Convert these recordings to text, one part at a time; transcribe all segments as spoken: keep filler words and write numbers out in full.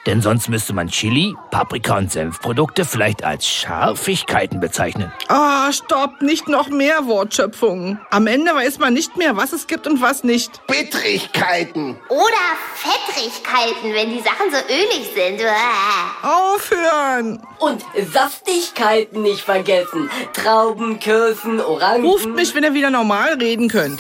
Denn sonst müsste man Chili, Paprika und Senfprodukte vielleicht als Scharfigkeiten bezeichnen. Ah, stopp, nicht noch mehr Wortschöpfungen. Am Ende weiß man nicht mehr, was es gibt und was nicht. Bittrigkeiten. Oder Fettrigkeiten, wenn die Sachen so ölig sind. Aufhören! Und Saftigkeiten nicht vergessen. Trauben, Kirschen, Orangen. Ruft mich, wenn ihr wieder normal reden könnt.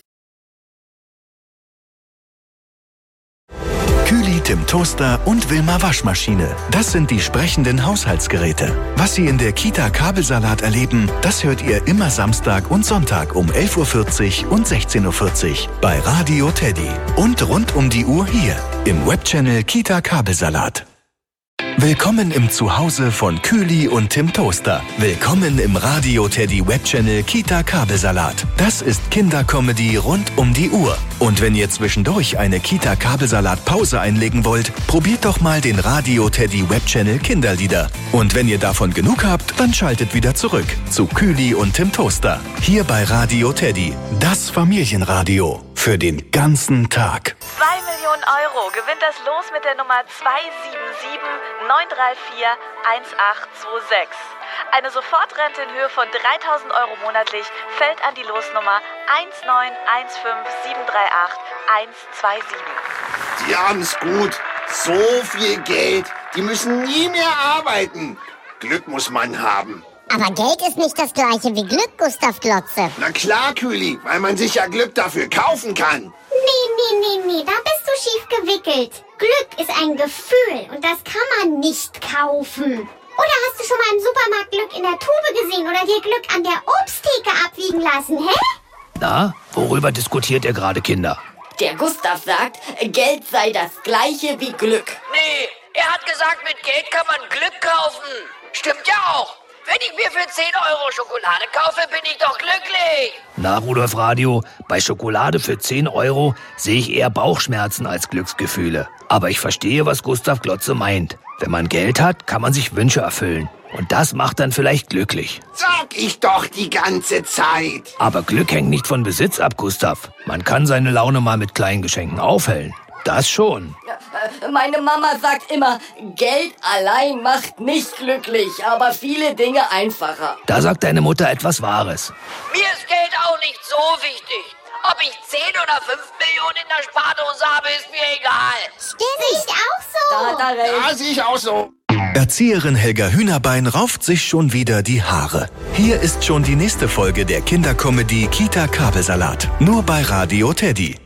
Kühli, Tim Toaster und Wilma Waschmaschine. Das sind die sprechenden Haushaltsgeräte. Was Sie in der Kita Kabelsalat erleben, das hört ihr immer Samstag und Sonntag um elf Uhr vierzig und sechzehn Uhr vierzig bei Radio Teddy. Und rund um die Uhr hier im Webchannel Kita Kabelsalat. Willkommen im Zuhause von Kühli und Tim Toaster. Willkommen im Radio Teddy Webchannel Kita Kabelsalat. Das ist Kindercomedy rund um die Uhr. Und wenn ihr zwischendurch eine Kita Kabelsalat Pause einlegen wollt, probiert doch mal den Radio Teddy Webchannel Kinderlieder. Und wenn ihr davon genug habt, dann schaltet wieder zurück zu Kühli und Tim Toaster. Hier bei Radio Teddy, das Familienradio für den ganzen Tag. zwei Millionen Euro gewinnt das Los mit der Nummer zwei sieben sieben neun drei vier eins acht zwei sechs. Eine Sofortrente in Höhe von dreitausend Euro monatlich fällt an die Losnummer eins neun eins fünf sieben drei acht eins zwei sieben. Die haben's gut. So viel Geld. Die müssen nie mehr arbeiten. Glück muss man haben. Aber Geld ist nicht das Gleiche wie Glück, Gustav Glotze. Na klar, Kühli, weil man sich ja Glück dafür kaufen kann. Nee, nee, nee, nee, da bist du schief gewickelt. Glück ist ein Gefühl und das kann man nicht kaufen. Oder hast du schon mal im Supermarkt Glück in der Tube gesehen oder dir Glück an der Obsttheke abwiegen lassen, hä? Na, worüber diskutiert ihr gerade, Kinder? Der Gustav sagt, Geld sei das Gleiche wie Glück. Nee, er hat gesagt, mit Geld kann man Glück kaufen. Stimmt ja auch. Wenn ich mir für zehn Euro Schokolade kaufe, bin ich doch glücklich. Na, Rudolf Radio, bei Schokolade für zehn Euro sehe ich eher Bauchschmerzen als Glücksgefühle. Aber ich verstehe, was Gustav Glotze meint. Wenn man Geld hat, kann man sich Wünsche erfüllen. Und das macht dann vielleicht glücklich. Sag ich doch die ganze Zeit. Aber Glück hängt nicht von Besitz ab, Gustav. Man kann seine Laune mal mit kleinen Geschenken aufhellen. Das schon. Meine Mama sagt immer, Geld allein macht nicht glücklich, aber viele Dinge einfacher. Da sagt deine Mutter etwas Wahres. Mir ist Geld auch nicht so wichtig. Ob ich zehn oder fünf Millionen in der Spardose habe, ist mir egal. Stimmt, ich auch so. Da, da recht. Ja, sehe ich auch so. Erzieherin Helga Hühnerbein rauft sich schon wieder die Haare. Hier ist schon die nächste Folge der Kindercomedy Kita Kabelsalat. Nur bei Radio Teddy.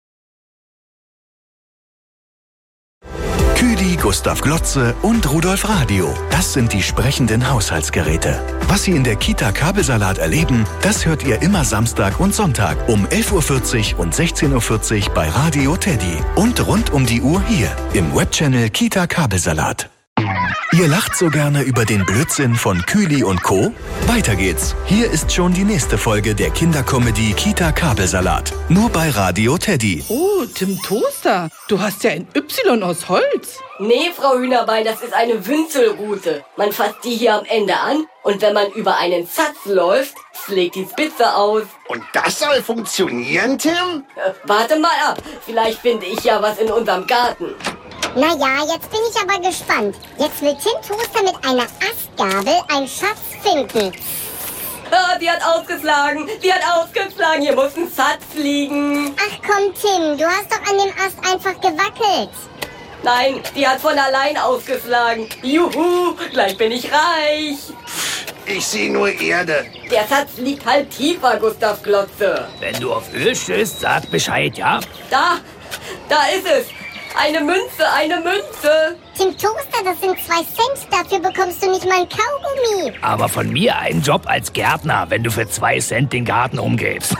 Kühli, Gustav Glotze und Rudolf Radio. Das sind die sprechenden Haushaltsgeräte. Was Sie in der Kita Kabelsalat erleben, das hört ihr immer Samstag und Sonntag um elf Uhr vierzig und sechzehn Uhr vierzig bei Radio Teddy. Und rund um die Uhr hier im Webchannel Kita Kabelsalat. Ihr lacht so gerne über den Blödsinn von Kühli und Co.? Weiter geht's. Hier ist schon die nächste Folge der Kindercomedy Kita Kabelsalat. Nur bei Radio Teddy. Oh, Tim Toaster, du hast ja ein Y aus Holz. Nee, Frau Hühnerbein, das ist eine Wünzelrute. Man fasst die hier am Ende an und wenn man über einen Satz läuft, schlägt die Spitze aus. Und das soll funktionieren, Tim? Äh, warte mal ab, vielleicht finde ich ja was in unserem Garten. Naja, jetzt bin ich aber gespannt. Jetzt will Tim Toaster mit einer Astgabel einen Schatz finden. Ah, die hat ausgeschlagen, die hat ausgeschlagen, hier muss ein Satz liegen. Ach komm, Tim, du hast doch an dem Ast einfach gewackelt. Nein, die hat von allein ausgeschlagen. Juhu, gleich bin ich reich. Ich sehe nur Erde. Der Satz liegt halt tiefer, Gustav Glotze. Wenn du auf Öl stößt, sag Bescheid, ja? Da, da ist es. Eine Münze, eine Münze. Tim Toaster, das sind zwei Cent. Dafür bekommst du nicht mal ein Kaugummi. Aber von mir einen Job als Gärtner, wenn du für zwei Cent den Garten umgibst.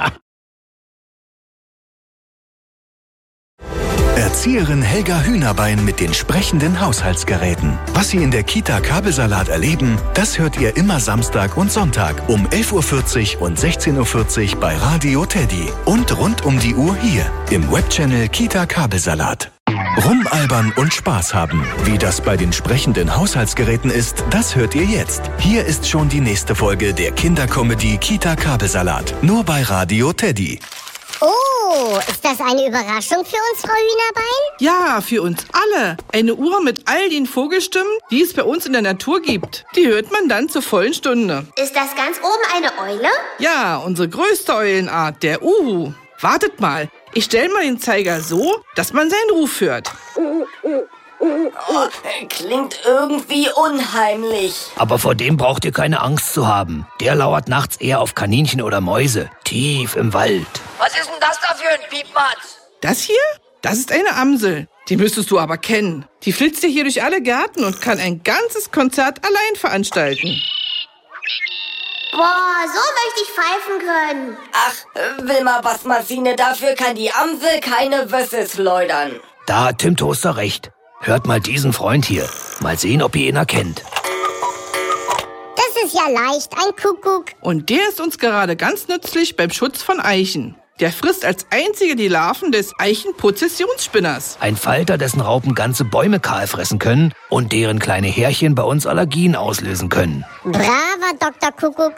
Erzieherin Helga Hühnerbein mit den sprechenden Haushaltsgeräten. Was Sie in der Kita Kabelsalat erleben, das hört ihr immer Samstag und Sonntag um elf Uhr vierzig und sechzehn Uhr vierzig bei Radio Teddy. Und rund um die Uhr hier im Webchannel Kita Kabelsalat. Rumalbern und Spaß haben. Wie das bei den sprechenden Haushaltsgeräten ist, das hört ihr jetzt. Hier ist schon die nächste Folge der Kindercomedy Kita Kabelsalat. Nur bei Radio Teddy. Oh, Oh, ist das eine Überraschung für uns, Frau Hühnerbein? Ja, für uns alle. Eine Uhr mit all den Vogelstimmen, die es bei uns in der Natur gibt. Die hört man dann zur vollen Stunde. Ist das ganz oben eine Eule? Ja, unsere größte Eulenart, der Uhu. Wartet mal, ich stelle mal den Zeiger so, dass man seinen Ruf hört. Oh, klingt irgendwie unheimlich. Aber vor dem braucht ihr keine Angst zu haben. Der lauert nachts eher auf Kaninchen oder Mäuse, tief im Wald. Was ist denn das da für ein Piepmatz? Das hier? Das ist eine Amsel. Die müsstest du aber kennen. Die flitzt ja hier durch alle Gärten und kann ein ganzes Konzert allein veranstalten. Boah, so möchte ich pfeifen können. Ach, Wilma Waschmaschine, dafür kann die Amsel keine Wösse schleudern. Da hat Tim Toaster recht. Hört mal diesen Freund hier. Mal sehen, ob ihr ihn erkennt. Das ist ja leicht, ein Kuckuck. Und der ist uns gerade ganz nützlich beim Schutz von Eichen. Der frisst als einziger die Larven des Eichenprozessionsspinners. Ein Falter, dessen Raupen ganze Bäume kahl fressen können und deren kleine Härchen bei uns Allergien auslösen können. Braver Doktor Kuckuck.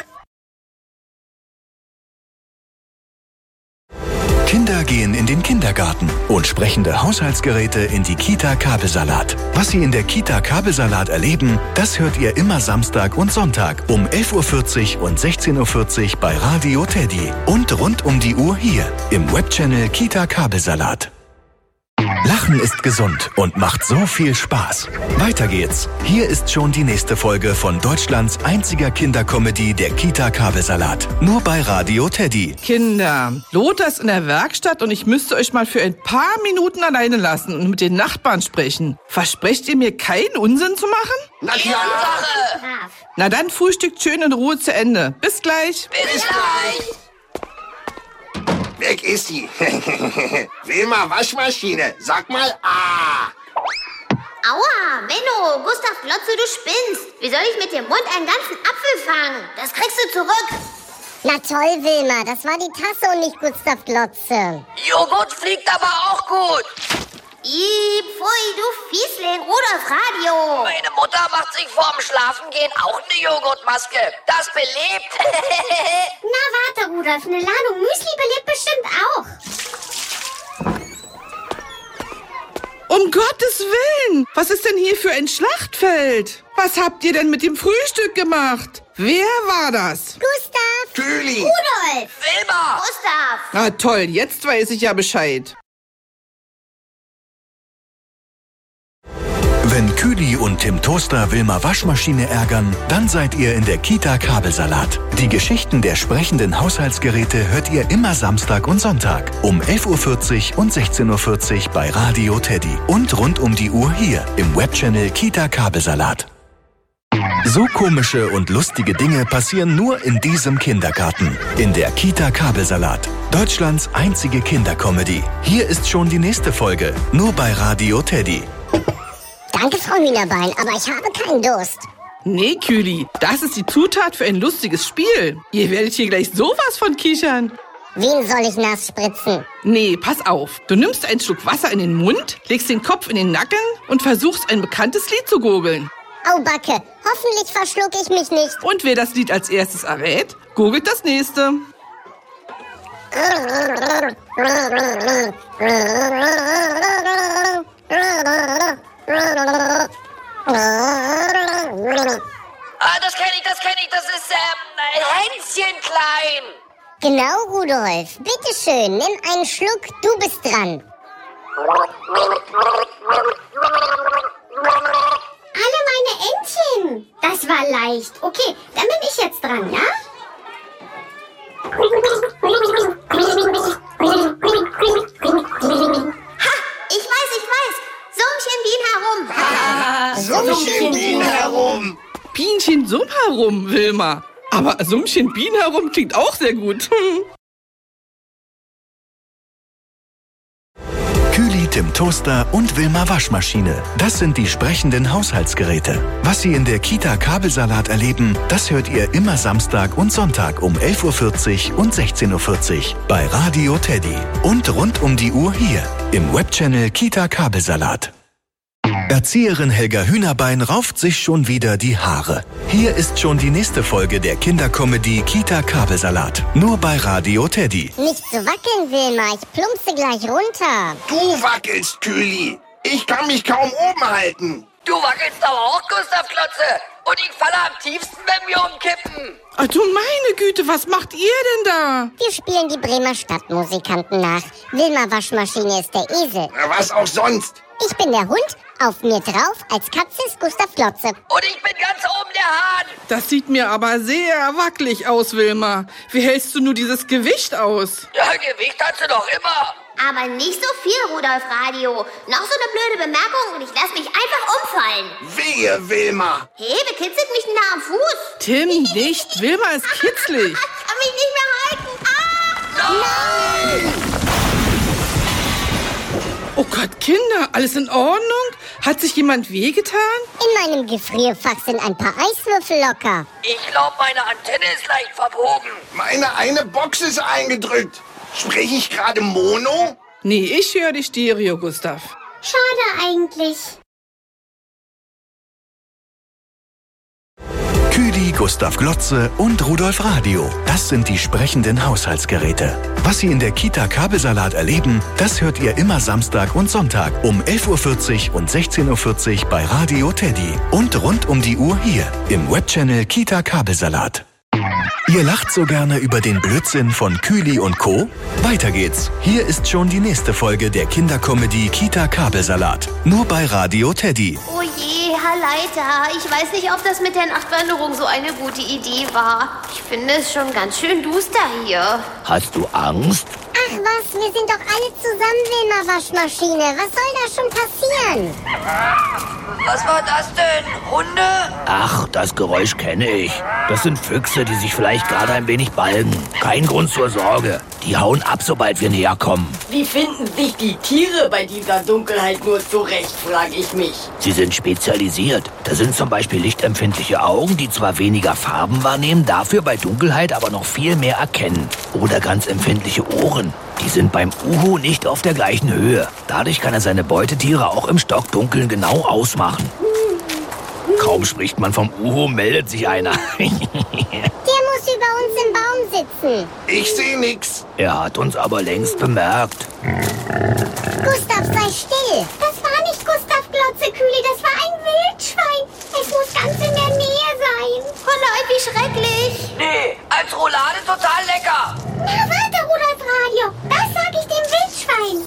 Kinder gehen in den Kindergarten und sprechende Haushaltsgeräte in die Kita Kabelsalat. Was Sie in der Kita Kabelsalat erleben, das hört ihr immer Samstag und Sonntag um elf Uhr vierzig und sechzehn Uhr vierzig bei Radio Teddy und rund um die Uhr hier im Webchannel Kita Kabelsalat. Lachen ist gesund und macht so viel Spaß. Weiter geht's. Hier ist schon die nächste Folge von Deutschlands einziger Kindercomedy, der Kita Kabelsalat. Nur bei Radio Teddy. Kinder, Lothar ist in der Werkstatt und ich müsste euch mal für ein paar Minuten alleine lassen und mit den Nachbarn sprechen. Versprecht ihr mir keinen Unsinn zu machen? Na klar. Na dann frühstückt schön in Ruhe zu Ende. Bis gleich. Bis gleich. Weg ist sie. Wilma Waschmaschine, sag mal ah. Aua, Menno, Gustav Glotze, du spinnst. Wie soll ich mit dem Mund einen ganzen Apfel fangen? Das kriegst du zurück. Na toll, Wilma, das war die Tasse und nicht Gustav Glotze. Joghurt fliegt aber auch gut. Ih, pfui, du Fiesling, Rudolf Radio. Meine Mutter macht sich vorm Schlafengehen auch eine Joghurtmaske. Das belebt. Na warte, Rudolf, eine Ladung Müsli belebt bestimmt auch. Um Gottes Willen! Was ist denn hier für ein Schlachtfeld? Was habt ihr denn mit dem Frühstück gemacht? Wer war das? Gustav. Kühli. Rudolf. Wilma. Gustav. Na toll, jetzt weiß ich ja Bescheid. Wenn Kühli und Tim Toaster Wilma Waschmaschine ärgern, dann seid ihr in der Kita Kabelsalat. Die Geschichten der sprechenden Haushaltsgeräte hört ihr immer Samstag und Sonntag um elf Uhr vierzig und sechzehn Uhr vierzig bei Radio Teddy und rund um die Uhr hier im Webchannel Kita Kabelsalat. So komische und lustige Dinge passieren nur in diesem Kindergarten. In der Kita Kabelsalat. Deutschlands einzige Kindercomedy. Hier ist schon die nächste Folge. Nur bei Radio Teddy. Danke, Frau Hühnerbein, aber ich habe keinen Durst. Nee, Kühli, das ist die Zutat für ein lustiges Spiel. Ihr werdet hier gleich sowas von kichern. Wen soll ich nass spritzen? Nee, pass auf. Du nimmst einen Schluck Wasser in den Mund, legst den Kopf in den Nacken und versuchst ein bekanntes Lied zu gurgeln. Au Backe, hoffentlich verschluck ich mich nicht. Und wer das Lied als erstes errät, gurgelt das nächste. Ah, das kenne ich, das kenne ich. Das ist, ähm, ein Hänschen klein. Genau, Rudolf. Bitteschön, nimm einen Schluck, du bist dran. Alle meine Entchen. Das war leicht. Okay, dann bin ich jetzt dran, ja? Ha, ich weiß, ich weiß. Summchen Bien herum. Summchen Bien herum. Bienchen summ herum, Wilma. Aber Summchen Bien herum klingt auch sehr gut. Kühli, Tim Toaster und Wilma Waschmaschine. Das sind die sprechenden Haushaltsgeräte. Was Sie in der Kita Kabelsalat erleben, das hört ihr immer Samstag und Sonntag um elf Uhr vierzig und sechzehn Uhr vierzig bei Radio Teddy und rund um die Uhr hier im Webchannel Kita Kabelsalat. Erzieherin Helga Hühnerbein rauft sich schon wieder die Haare. Hier ist schon die nächste Folge der Kindercomedy Kita Kabelsalat. Nur bei Radio Teddy. Nicht so wackeln, Wilma. Ich plumpse gleich runter. Du wackelst, Kühli. Ich kann mich kaum oben halten. Du wackelst aber auch, Gustav Klotze. Und ich falle am tiefsten, wenn wir umkippen. Ach du meine Güte, was macht ihr denn da? Wir spielen die Bremer Stadtmusikanten nach. Wilma Waschmaschine ist der Esel. Na, was auch sonst. Ich bin der Hund, auf mir drauf, als Katze ist Gustav Klotze. Und ich bin ganz oben der Hahn. Das sieht mir aber sehr wackelig aus, Wilma. Wie hältst du nur dieses Gewicht aus? Ja, Gewicht hast du doch immer. Aber nicht so viel, Rudolf Radio. Noch so eine blöde Bemerkung und ich lasse mich einfach umfallen. Wehe, Wilma. Hey, wer kitzelt mich denn da am Fuß? Tim, nicht. Wilma ist kitzlig. Ich kann mich nicht mehr halten. Ah! Nein! Oh Gott, Kinder, alles in Ordnung? Hat sich jemand wehgetan? In meinem Gefrierfach sind ein paar Eiswürfel locker. Ich glaube, meine Antenne ist leicht verbogen. Meine eine Box ist eingedrückt. Spreche ich gerade Mono? Nee, ich höre die Stereo, Gustav. Schade eigentlich. Kühli, Gustav Glotze und Rudolf Radio. Das sind die sprechenden Haushaltsgeräte. Was Sie in der Kita Kabelsalat erleben, das hört ihr immer Samstag und Sonntag um elf Uhr vierzig und sechzehn Uhr vierzig bei Radio Teddy. Und rund um die Uhr hier im Webchannel Kita Kabelsalat. Ihr lacht so gerne über den Blödsinn von Kühli und Co.? Weiter geht's. Hier ist schon die nächste Folge der Kindercomedy Kita Kabelsalat. Nur bei Radio Teddy. Oh je, Herr Leiter. Ich weiß nicht, ob das mit der Nachtwanderung so eine gute Idee war. Ich finde es schon ganz schön duster hier. Hast du Angst? Ach was, wir sind doch alle zusammen, Wilma Waschmaschine. Was soll da schon passieren? Was war das denn? Hunde? Ach, das Geräusch kenne ich. Das sind Füchse, die sich vielleicht gerade ein wenig balgen. Kein Grund zur Sorge. Die hauen ab, sobald wir näher kommen. Wie finden sich die Tiere bei dieser Dunkelheit nur zurecht, frage ich mich. Sie sind spezialisiert. Da sind zum Beispiel lichtempfindliche Augen, die zwar weniger Farben wahrnehmen, dafür bei Dunkelheit aber noch viel mehr erkennen. Oder ganz empfindliche Ohren. Die sind beim Uhu nicht auf der gleichen Höhe. Dadurch kann er seine Beutetiere auch im Stockdunkeln genau ausmachen. Kaum spricht man vom Uhu, meldet sich einer. Der muss über uns im Baum sitzen. Ich sehe nix. Er hat uns aber längst bemerkt. Gustav, sei still. Das war nicht Gustav Glotze, Kühli, das war ein Wildschwein. Es muss ganz in der Nähe sein. Oh nein, wie schrecklich. Nee, als Roulade total lecker. Na, warte, Rudolf Radio. Das sag ich dem Wildschwein.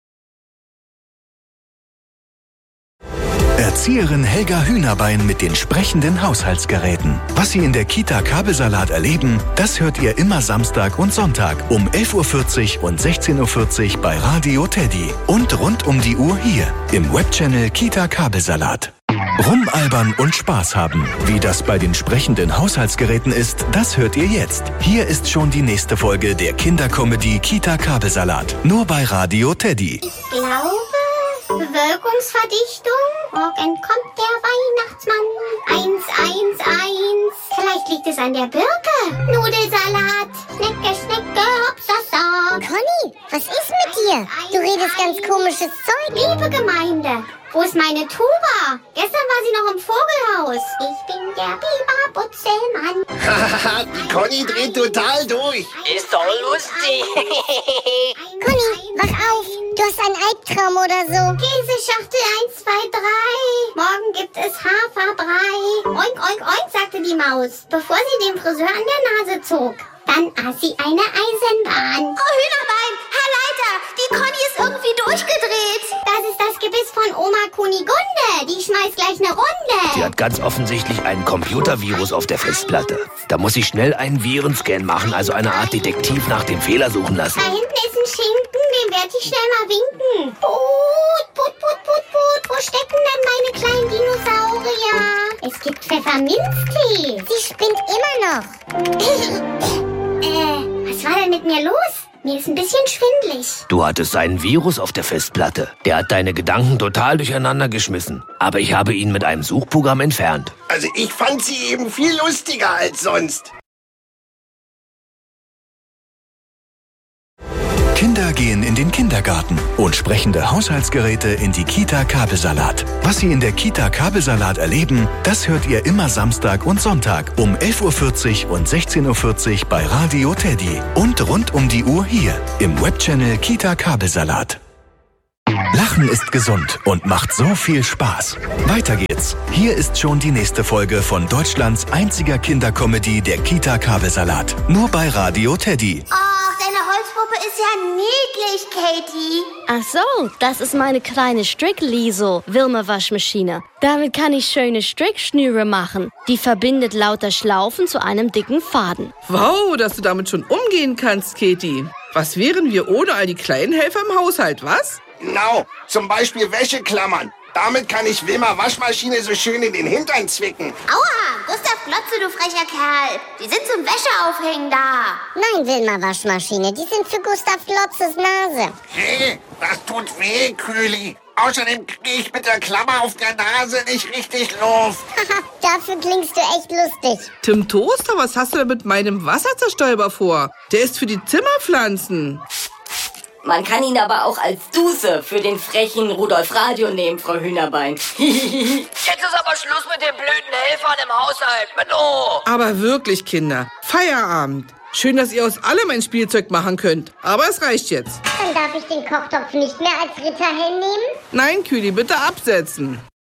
Erzieherin Helga Hühnerbein mit den sprechenden Haushaltsgeräten. Was Sie in der Kita Kabelsalat erleben, das hört ihr immer Samstag und Sonntag um elf Uhr vierzig und sechzehn Uhr vierzig bei Radio Teddy. Und rund um die Uhr hier im Webchannel Kita Kabelsalat. Rumalbern und Spaß haben. Wie das bei den sprechenden Haushaltsgeräten ist, das hört ihr jetzt. Hier ist schon die nächste Folge der Kindercomedy Kita Kabelsalat. Nur bei Radio Teddy. Ich glaube, Bewölkungsverdichtung. Morgen kommt der Weihnachtsmann. Eins, eins, eins. Vielleicht liegt es an der Birke. Nudelsalat. Schnecke, Schnecke, hopsasa. Conny, was ist mit dir? Du redest ganz komisches Zeug. Liebe Gemeinde, wo ist meine Tuba? Gestern war sie noch im Vogelhaus. Ich bin der Biber Butzelmann. Haha, die Conny dreht total durch. Ist doch lustig. Conny, wach auf. Du hast einen Albtraum oder so. Käseschachtel eins, zwei, drei. Morgen gibt es Haferbrei. Oink, oink, oink, sagte die Maus, bevor sie den Friseur an der Nase zog. Dann aß sie eine Eisenbahn. Oh, Hühnerbein, Herr Leiter, die Conny ist irgendwie durchgedreht. Das ist das Gebiss von Oma Kunigunde. Die schmeißt gleich eine Runde. Sie hat ganz offensichtlich einen Computervirus auf der Festplatte. Da muss ich schnell einen Virenscan machen, also eine Art Detektiv nach dem Fehler suchen lassen. Da hinten ist ein Schinken, dem werde ich schnell mal winken. Put, put, put, put, put. Wo stecken denn meine kleinen Dinosaurier? Es gibt Pfefferminztee. Sie spinnt immer noch. äh, was war denn mit mir los? Mir ist ein bisschen schwindelig. Du hattest einen Virus auf der Festplatte. Der hat deine Gedanken total durcheinander geschmissen. Aber ich habe ihn mit einem Suchprogramm entfernt. Also ich fand sie eben viel lustiger als sonst. Kinder gehen in den Kindergarten und sprechende Haushaltsgeräte in die Kita Kabelsalat. Was Sie in der Kita Kabelsalat erleben, das hört ihr immer Samstag und Sonntag um elf Uhr vierzig und sechzehn Uhr vierzig bei Radio Teddy und rund um die Uhr hier im Webchannel Kita Kabelsalat. Lachen ist gesund und macht so viel Spaß. Weiter geht's. Hier ist schon die nächste Folge von Deutschlands einziger Kindercomedy, der Kita Kabelsalat. Nur bei Radio Teddy. Ach, deine Holzpuppe ist ja niedlich, Katie. Ach so, das ist meine kleine Strickliso, Wilma Waschmaschine. Damit kann ich schöne Strickschnüre machen. Die verbindet lauter Schlaufen zu einem dicken Faden. Wow, dass du damit schon umgehen kannst, Katie. Was wären wir ohne all die kleinen Helfer im Haushalt, was? Genau, zum Beispiel Wäscheklammern. Damit kann ich Wilma Waschmaschine so schön in den Hintern zwicken. Aua, Gustav Glotze, du frecher Kerl. Die sind zum Wäscheaufhängen da. Nein, Wilma Waschmaschine, die sind für Gustav Glotzes Nase. Hey, das tut weh, Kühli. Außerdem kriege ich mit der Klammer auf der Nase nicht richtig Luft. Haha, dafür klingst du echt lustig. Tim Toaster, was hast du denn mit meinem Wasserzerstäuber vor? Der ist für die Zimmerpflanzen. Man kann ihn aber auch als Duse für den frechen Rudolf Radio nehmen, Frau Hühnerbein. Jetzt ist aber Schluss mit den blöden Helfern im Haushalt, Menno. Aber wirklich, Kinder, Feierabend. Schön, dass ihr aus allem ein Spielzeug machen könnt. Aber es reicht jetzt. Dann darf ich den Kochtopf nicht mehr als Ritterhelm nehmen? Nein, Kühli, bitte absetzen.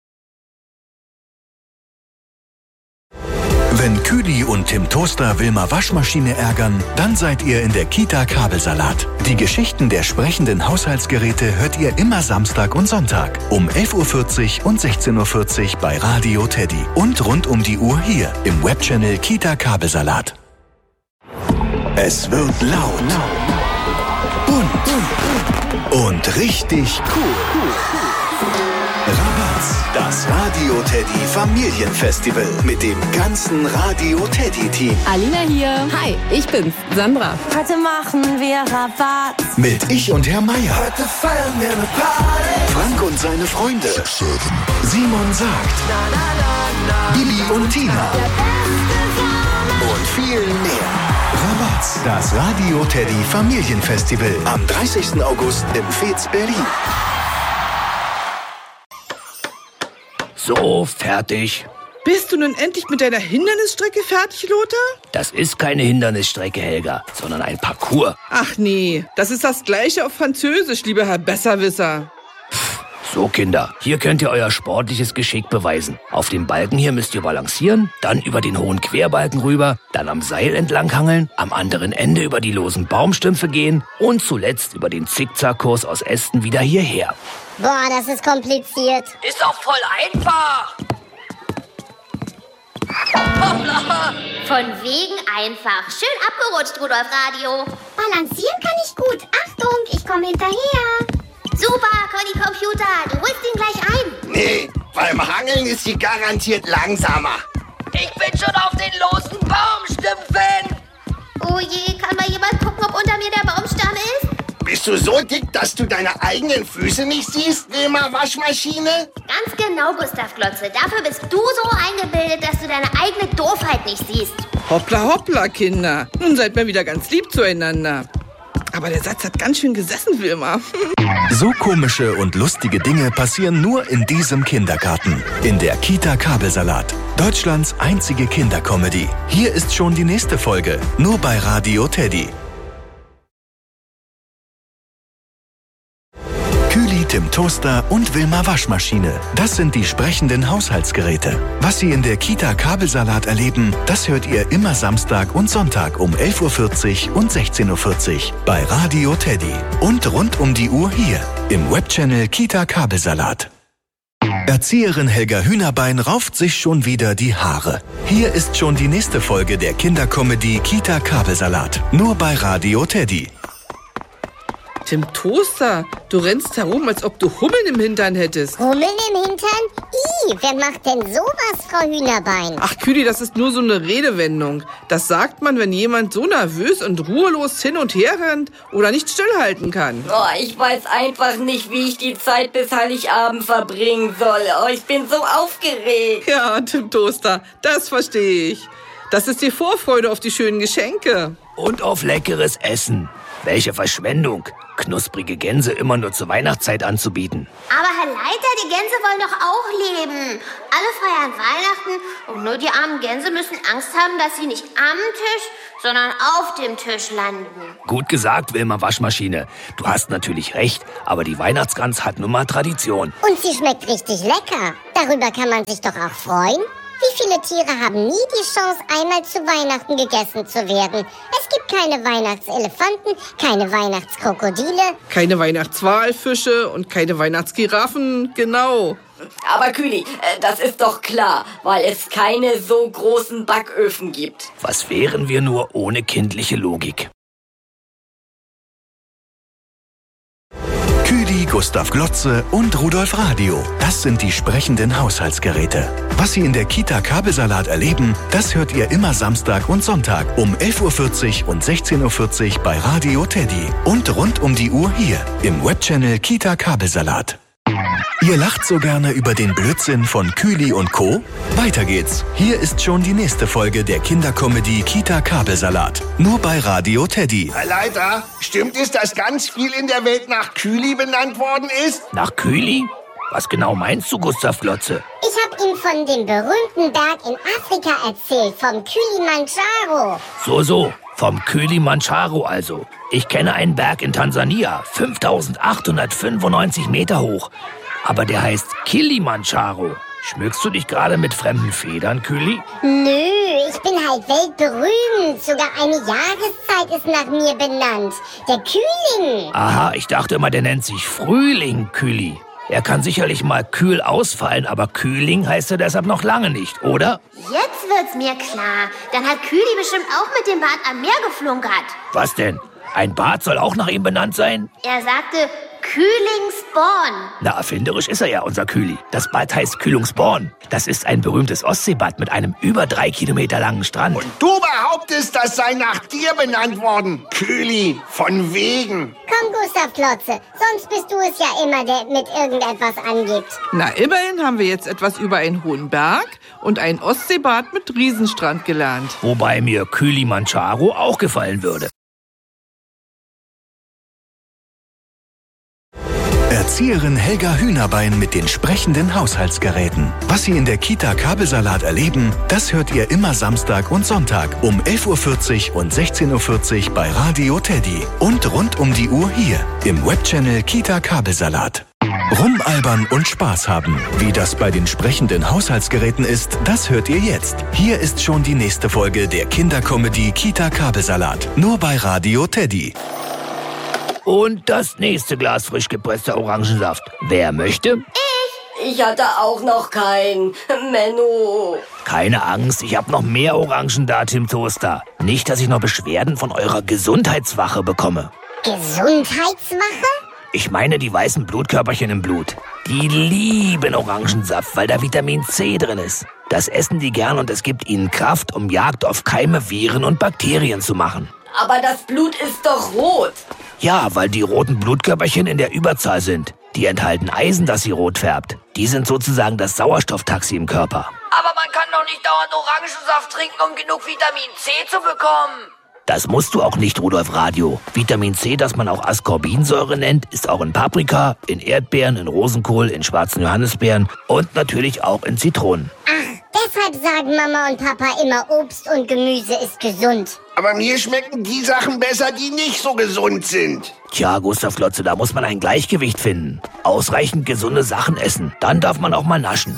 Wenn Kühli und Tim Toaster Wilma Waschmaschine ärgern, dann seid ihr in der Kita Kabelsalat. Die Geschichten der sprechenden Haushaltsgeräte hört ihr immer Samstag und Sonntag um elf Uhr vierzig und sechzehn Uhr vierzig bei Radio Teddy und rund um die Uhr hier im Webchannel Kita Kabelsalat. Es wird laut, bunt und richtig cool. Rabatz, das Radio Teddy Familienfestival mit dem ganzen Radio Teddy Team. Alina hier. Hi, ich bin's, Sandra. Heute machen wir Rabatz. Mit Ich und Herr Meier. Heute feiern wir eine Party. Frank und seine Freunde. Simon sagt. Na, na, na, na. Bibi und Tina. Und viel mehr. Rabatz, das Radio Teddy Familienfestival am dreißigsten August im Fez Berlin. So, fertig. Bist du nun endlich mit deiner Hindernisstrecke fertig, Lothar? Das ist keine Hindernisstrecke, Helga, sondern ein Parcours. Ach nee, das ist das Gleiche auf Französisch, lieber Herr Besserwisser. So, Kinder, hier könnt ihr euer sportliches Geschick beweisen. Auf dem Balken hier müsst ihr balancieren, dann über den hohen Querbalken rüber, dann am Seil entlanghangeln, am anderen Ende über die losen Baumstümpfe gehen und zuletzt über den Zickzackkurs aus Ästen wieder hierher. Boah, das ist kompliziert. Ist doch voll einfach. Hoppla. Von wegen einfach. Schön abgerutscht, Rudolf Radio. Balancieren kann ich gut. Achtung, ich komme hinterher. Super, Conny Computer, du holst ihn gleich ein. Nee, beim Hangeln ist sie garantiert langsamer. Ich bin schon auf den losen Baumstümpfen. Oh je, kann mal jemand gucken, ob unter mir der Baumstamm ist? Bist du so dick, dass du deine eigenen Füße nicht siehst, Wilma Waschmaschine? Ganz genau, Gustav Glotze. Dafür bist du so eingebildet, dass du deine eigene Doofheit nicht siehst. Hoppla, hoppla, Kinder. Nun seid mal wieder ganz lieb zueinander. Aber der Satz hat ganz schön gesessen, Wilma. So komische und lustige Dinge passieren nur in diesem Kindergarten. In der Kita Kabelsalat. Deutschlands einzige Kindercomedy. Hier ist schon die nächste Folge. Nur bei Radio Teddy. Kühli, Tim Toaster und Wilma Waschmaschine. Das sind die sprechenden Haushaltsgeräte. Was Sie in der Kita Kabelsalat erleben, das hört ihr immer Samstag und Sonntag um elf Uhr vierzig und sechzehn Uhr vierzig bei Radio Teddy. Und rund um die Uhr hier im Webchannel Kita Kabelsalat. Erzieherin Helga Hühnerbein rauft sich schon wieder die Haare. Hier ist schon die nächste Folge der Kindercomedy Kita Kabelsalat. Nur bei Radio Teddy. Tim Toaster, du rennst herum, als ob du Hummeln im Hintern hättest. Hummeln im Hintern? Ih, wer macht denn sowas, Frau Hühnerbein? Ach, Kühli, das ist nur so eine Redewendung. Das sagt man, wenn jemand so nervös und ruhelos hin und her rennt oder nicht stillhalten kann. Oh, ich weiß einfach nicht, wie ich die Zeit bis Heiligabend verbringen soll. Oh, ich bin so aufgeregt. Ja, Tim Toaster, das verstehe ich. Das ist die Vorfreude auf die schönen Geschenke. Und auf leckeres Essen. Welche Verschwendung. knusprige Gänse immer nur zur Weihnachtszeit anzubieten. Aber Herr Leiter, die Gänse wollen doch auch leben. Alle feiern Weihnachten und nur die armen Gänse müssen Angst haben, dass sie nicht am Tisch, sondern auf dem Tisch landen. Gut gesagt, Wilma Waschmaschine. Du hast natürlich recht, aber die Weihnachtsgans hat nun mal Tradition. Und sie schmeckt richtig lecker. Darüber kann man sich doch auch freuen. Wie viele Tiere haben nie die Chance, einmal zu Weihnachten gegessen zu werden? Es gibt keine Weihnachtselefanten, keine Weihnachtskrokodile. Keine Weihnachtswalfische und keine Weihnachtsgiraffen, genau. Aber Kühli, das ist doch klar, weil es keine so großen Backöfen gibt. Was wären wir nur ohne kindliche Logik? Küdi, Gustav Glotze und Rudolf Radio. Das sind die sprechenden Haushaltsgeräte. Was Sie in der Kita Kabelsalat erleben, das hört ihr immer Samstag und Sonntag um elf Uhr vierzig und sechzehn Uhr vierzig bei Radio Teddy. Und rund um die Uhr hier im Webchannel Kita Kabelsalat. Ihr lacht so gerne über den Blödsinn von Kühli und Co.? Weiter geht's. Hier ist schon die nächste Folge der Kindercomedy Kita Kabelsalat. Nur bei Radio Teddy. Herr Leiter, stimmt es, dass ganz viel in der Welt nach Kühli benannt worden ist? Nach Kühli? Was genau meinst du, Gustav Glotze? Ich habe ihm von dem berühmten Berg in Afrika erzählt, vom Kilimanjaro. So, so. Vom Kilimanjaro also. Ich kenne einen Berg in Tansania, fünftausendachthundertfünfundneunzig Meter hoch. Aber der heißt Kilimanjaro. Schmückst du dich gerade mit fremden Federn, Kühli? Nö, ich bin halt weltberühmt. Sogar eine Jahreszeit ist nach mir benannt. Der Kühling. Aha, ich dachte immer, der nennt sich Frühling, Kühli. Er kann sicherlich mal kühl ausfallen, aber Kühling heißt er deshalb noch lange nicht, oder? Jetzt wird's mir klar. Dann hat Kühli bestimmt auch mit dem Bad am Meer geflunkert. Was denn? Ein Bad soll auch nach ihm benannt sein? Er sagte Kühlingsborn. Na, erfinderisch ist er ja, unser Kühli. Das Bad heißt Kühlungsborn. Das ist ein berühmtes Ostseebad mit einem über drei Kilometer langen Strand. Und du behauptest, das sei nach dir benannt worden. Kühli, von wegen. Komm, Gustav Glotze, sonst bist du es ja immer, der mit irgendetwas angibt. Na, immerhin haben wir jetzt etwas über einen hohen Berg und ein Ostseebad mit Riesenstrand gelernt. Wobei mir Kilimanjaro auch gefallen würde. Erzieherin Helga Hühnerbein mit den sprechenden Haushaltsgeräten. Was Sie in der Kita Kabelsalat erleben, das hört ihr immer Samstag und Sonntag um elf Uhr vierzig und sechzehn Uhr vierzig bei Radio Teddy. Und rund um die Uhr hier im Webchannel Kita Kabelsalat. Rumalbern und Spaß haben. Wie das bei den sprechenden Haushaltsgeräten ist, das hört ihr jetzt. Hier ist schon die nächste Folge der Kindercomedy Kita Kabelsalat. Nur bei Radio Teddy. Und das nächste Glas frisch gepresster Orangensaft. Wer möchte? Ich. Ich hatte auch noch keinen. Menno. Keine Angst, ich habe noch mehr Orangen da, Tim Toaster. Nicht, dass ich noch Beschwerden von eurer Gesundheitswache bekomme. Gesundheitswache? Ich meine die weißen Blutkörperchen im Blut. Die lieben Orangensaft, weil da Vitamin C drin ist. Das essen die gern und es gibt ihnen Kraft, um Jagd auf Keime, Viren und Bakterien zu machen. Aber das Blut ist doch rot. Ja, weil die roten Blutkörperchen in der Überzahl sind. Die enthalten Eisen, das sie rot färbt. Die sind sozusagen das Sauerstofftaxi im Körper. Aber man kann doch nicht dauernd Orangensaft trinken, um genug Vitamin C zu bekommen. Das musst du auch nicht, Rudolf Radio. Vitamin C, das man auch Ascorbinsäure nennt, ist auch in Paprika, in Erdbeeren, in Rosenkohl, in schwarzen Johannisbeeren und natürlich auch in Zitronen. Ach, deshalb sagen Mama und Papa immer, Obst und Gemüse ist gesund. Aber mir schmecken die Sachen besser, die nicht so gesund sind. Tja, Gustav Glotze, da muss man ein Gleichgewicht finden. Ausreichend gesunde Sachen essen. Dann darf man auch mal naschen.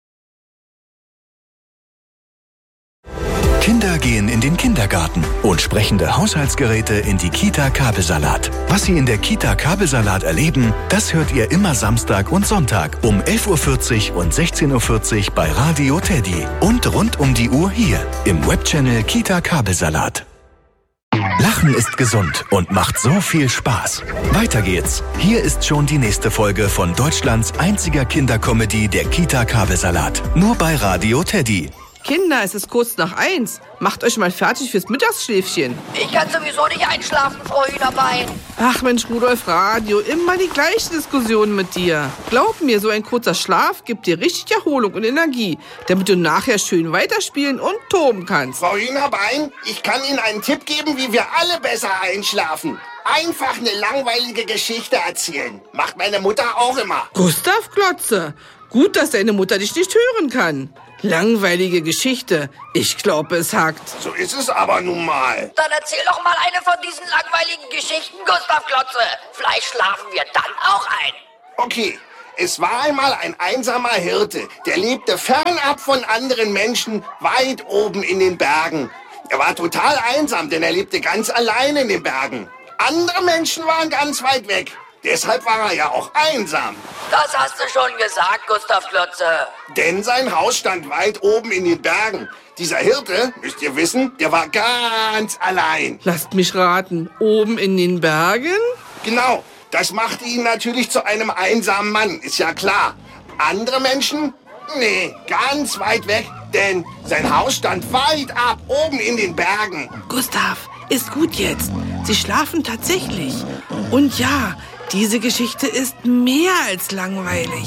Kinder gehen in den Kindergarten und sprechende Haushaltsgeräte in die Kita Kabelsalat. Was Sie in der Kita Kabelsalat erleben, das hört ihr immer Samstag und Sonntag um elf Uhr vierzig und sechzehn Uhr vierzig bei Radio Teddy. Und rund um die Uhr hier im Webchannel Kita Kabelsalat. Lachen ist gesund und macht so viel Spaß. Weiter geht's. Hier ist schon die nächste Folge von Deutschlands einziger Kindercomedy, der Kita Kabelsalat. Nur bei Radio Teddy. Kinder, es ist kurz nach eins. Macht euch mal fertig fürs Mittagsschläfchen. Ich kann sowieso nicht einschlafen, Frau Hühnerbein. Ach Mensch, Rudolf Radio, immer die gleichen Diskussionen mit dir. Glaub mir, so ein kurzer Schlaf gibt dir richtig Erholung und Energie, damit du nachher schön weiterspielen und toben kannst. Frau Hühnerbein, ich kann Ihnen einen Tipp geben, wie wir alle besser einschlafen. Einfach eine langweilige Geschichte erzählen. Macht meine Mutter auch immer. Gustav Glotze, gut, dass deine Mutter dich nicht hören kann. Langweilige Geschichte. Ich glaube, es hakt. So ist es aber nun mal. Dann erzähl doch mal eine von diesen langweiligen Geschichten, Gustav Glotze. Vielleicht schlafen wir dann auch ein. Okay, es war einmal ein einsamer Hirte. Der lebte fernab von anderen Menschen, weit oben in den Bergen. Er war total einsam, denn er lebte ganz allein in den Bergen. Andere Menschen waren ganz weit weg. Deshalb war er ja auch einsam. Das hast du schon gesagt, Gustav Glotze. Denn sein Haus stand weit oben in den Bergen. Dieser Hirte, müsst ihr wissen, der war ganz allein. Lasst mich raten, oben in den Bergen? Genau, das machte ihn natürlich zu einem einsamen Mann, ist ja klar. Andere Menschen? Nee, ganz weit weg, denn sein Haus stand weit ab, oben in den Bergen. Gustav, ist gut jetzt. Sie schlafen tatsächlich. Und ja, diese Geschichte ist mehr als langweilig.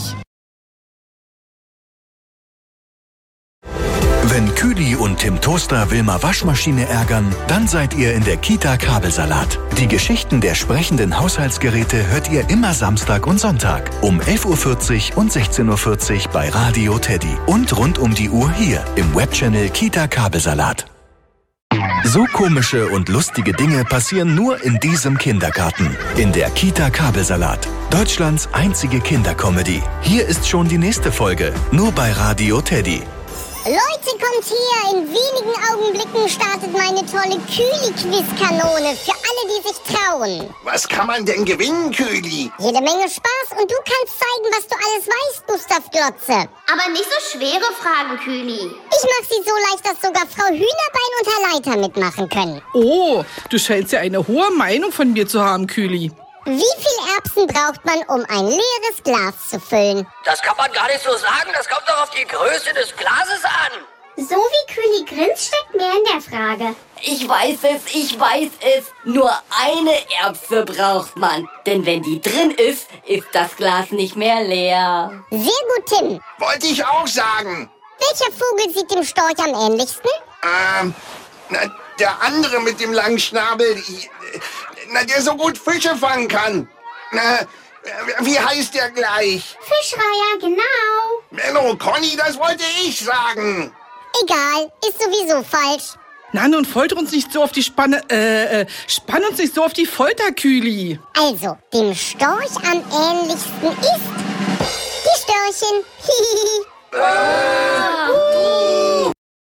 Wenn Küli und Tim Toaster Wilma Waschmaschine ärgern, dann seid ihr in der Kita Kabelsalat. Die Geschichten der sprechenden Haushaltsgeräte hört ihr immer Samstag und Sonntag um elf Uhr vierzig und sechzehn Uhr vierzig bei Radio Teddy und rund um die Uhr hier im Webchannel Kita Kabelsalat. So komische und lustige Dinge passieren nur in diesem Kindergarten. In der Kita Kabelsalat. Deutschlands einzige Kindercomedy. Hier ist schon die nächste Folge. Nur bei Radio Teddy. Leute, kommt her! In wenigen Augenblicken startet meine tolle Küli-Quiz-Kanone für alle, die sich trauen. Was kann man denn gewinnen, Küli? Jede Menge Spaß und du kannst zeigen, was du alles weißt, Gustav Glotze. Aber nicht so schwere Fragen, Küli. Ich mach sie so leicht, dass sogar Frau Hühnerbein und Herr Leiter mitmachen können. Oh, du scheinst ja eine hohe Meinung von mir zu haben, Küli. Wie viel Erbsen braucht man, um ein leeres Glas zu füllen? Das kann man gar nicht so sagen. Das kommt doch auf die Größe des Glases an. So wie Küli grinst, steckt mehr in der Frage. Ich weiß es, ich weiß es. Nur eine Erbse braucht man. Denn wenn die drin ist, ist das Glas nicht mehr leer. Sehr gut, Tim. Wollte ich auch sagen. Welcher Vogel sieht dem Storch am ähnlichsten? Ähm, na, der andere mit dem langen Schnabel, na, der so gut Fische fangen kann. Na, wie heißt der gleich? Fischreier, genau. Menno, Conny, das wollte ich sagen. Egal, ist sowieso falsch. Na, nun folter uns nicht so auf die Spanne, äh, äh, spann uns nicht so auf die Folter, Küli. Also, dem Storch am ähnlichsten ist die Störchen. Hihihi. äh, uh.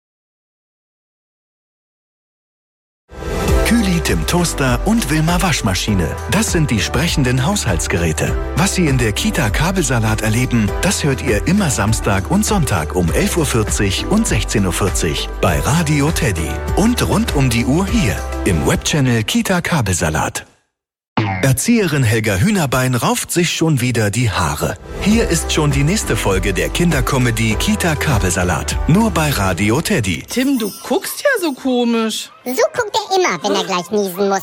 Küli, Tim Toaster und Wilma Waschmaschine. Das sind die sprechenden Haushaltsgeräte. Was Sie in der Kita Kabelsalat erleben, das hört ihr immer Samstag und Sonntag um elf Uhr vierzig und sechzehn Uhr vierzig bei Radio Teddy. Und rund um die Uhr hier im Webchannel Kita Kabelsalat. Erzieherin Helga Hühnerbein rauft sich schon wieder die Haare. Hier ist schon die nächste Folge der Kindercomedy Kita Kabelsalat. Nur bei Radio Teddy. Tim, du guckst ja so komisch. So guckt er immer, wenn er gleich niesen muss.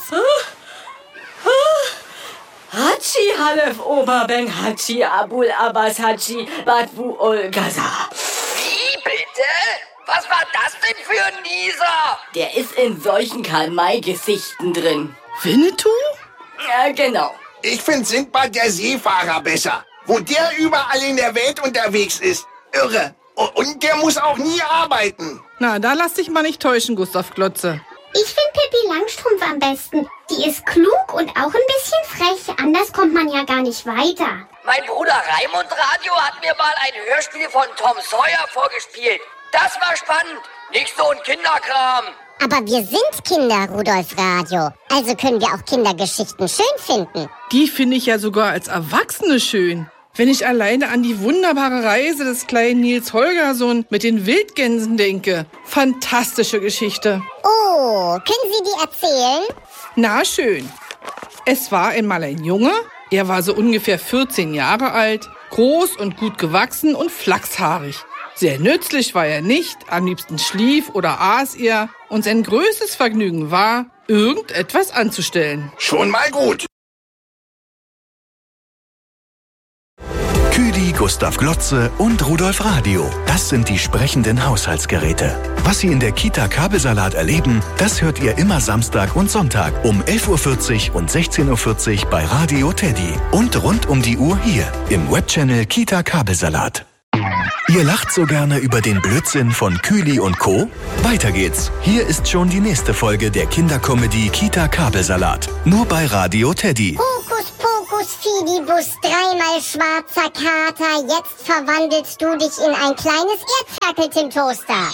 Hatschi Halef Oberbeng Hatschi Abul Abbas Hatschi Badwu Olgaza. Wie bitte? Was war das denn für ein Nieser? Der ist in solchen Karl-May-Gesichten drin. Winnetou? Ja, genau. Ich finde Sindbad der Seefahrer besser. Wo der überall in der Welt unterwegs ist. Irre. Und der muss auch nie arbeiten. Na, da lass dich mal nicht täuschen, Gustav Glotze. Ich finde Pippi Langstrumpf am besten. Die ist klug und auch ein bisschen frech. Anders kommt man ja gar nicht weiter. Mein Bruder Raimund Radio hat mir mal ein Hörspiel von Tom Sawyer vorgespielt. Das war spannend. Nicht so ein Kinderkram. Aber wir sind Kinder, Rudolf Radio. Also können wir auch Kindergeschichten schön finden. Die finde ich ja sogar als Erwachsene schön. Wenn ich alleine an die wunderbare Reise des kleinen Nils Holgersson mit den Wildgänsen denke. Fantastische Geschichte. Oh, können Sie die erzählen? Na schön. Es war einmal ein Junge. Er war so ungefähr vierzehn Jahre alt, groß und gut gewachsen und flachshaarig. Sehr nützlich war er nicht, am liebsten schlief oder aß er und sein größtes Vergnügen war, irgendetwas anzustellen. Schon mal gut. Küli Gustav Glotze und Rudolf Radio. Das sind die sprechenden Haushaltsgeräte. Was Sie in der Kita Kabelsalat erleben, das hört ihr immer Samstag und Sonntag um elf Uhr vierzig und sechzehn Uhr vierzig bei Radio Teddy. Und rund um die Uhr hier im Webchannel Kita Kabelsalat. Ihr lacht so gerne über den Blödsinn von Kühli und Co.? Weiter geht's. Hier ist schon die nächste Folge der Kindercomedy Kita Kabelsalat. Nur bei Radio Teddy. Hokus Pokus Fidibus, dreimal schwarzer Kater. Jetzt verwandelst du dich in ein kleines Erdferkelchen-Toaster.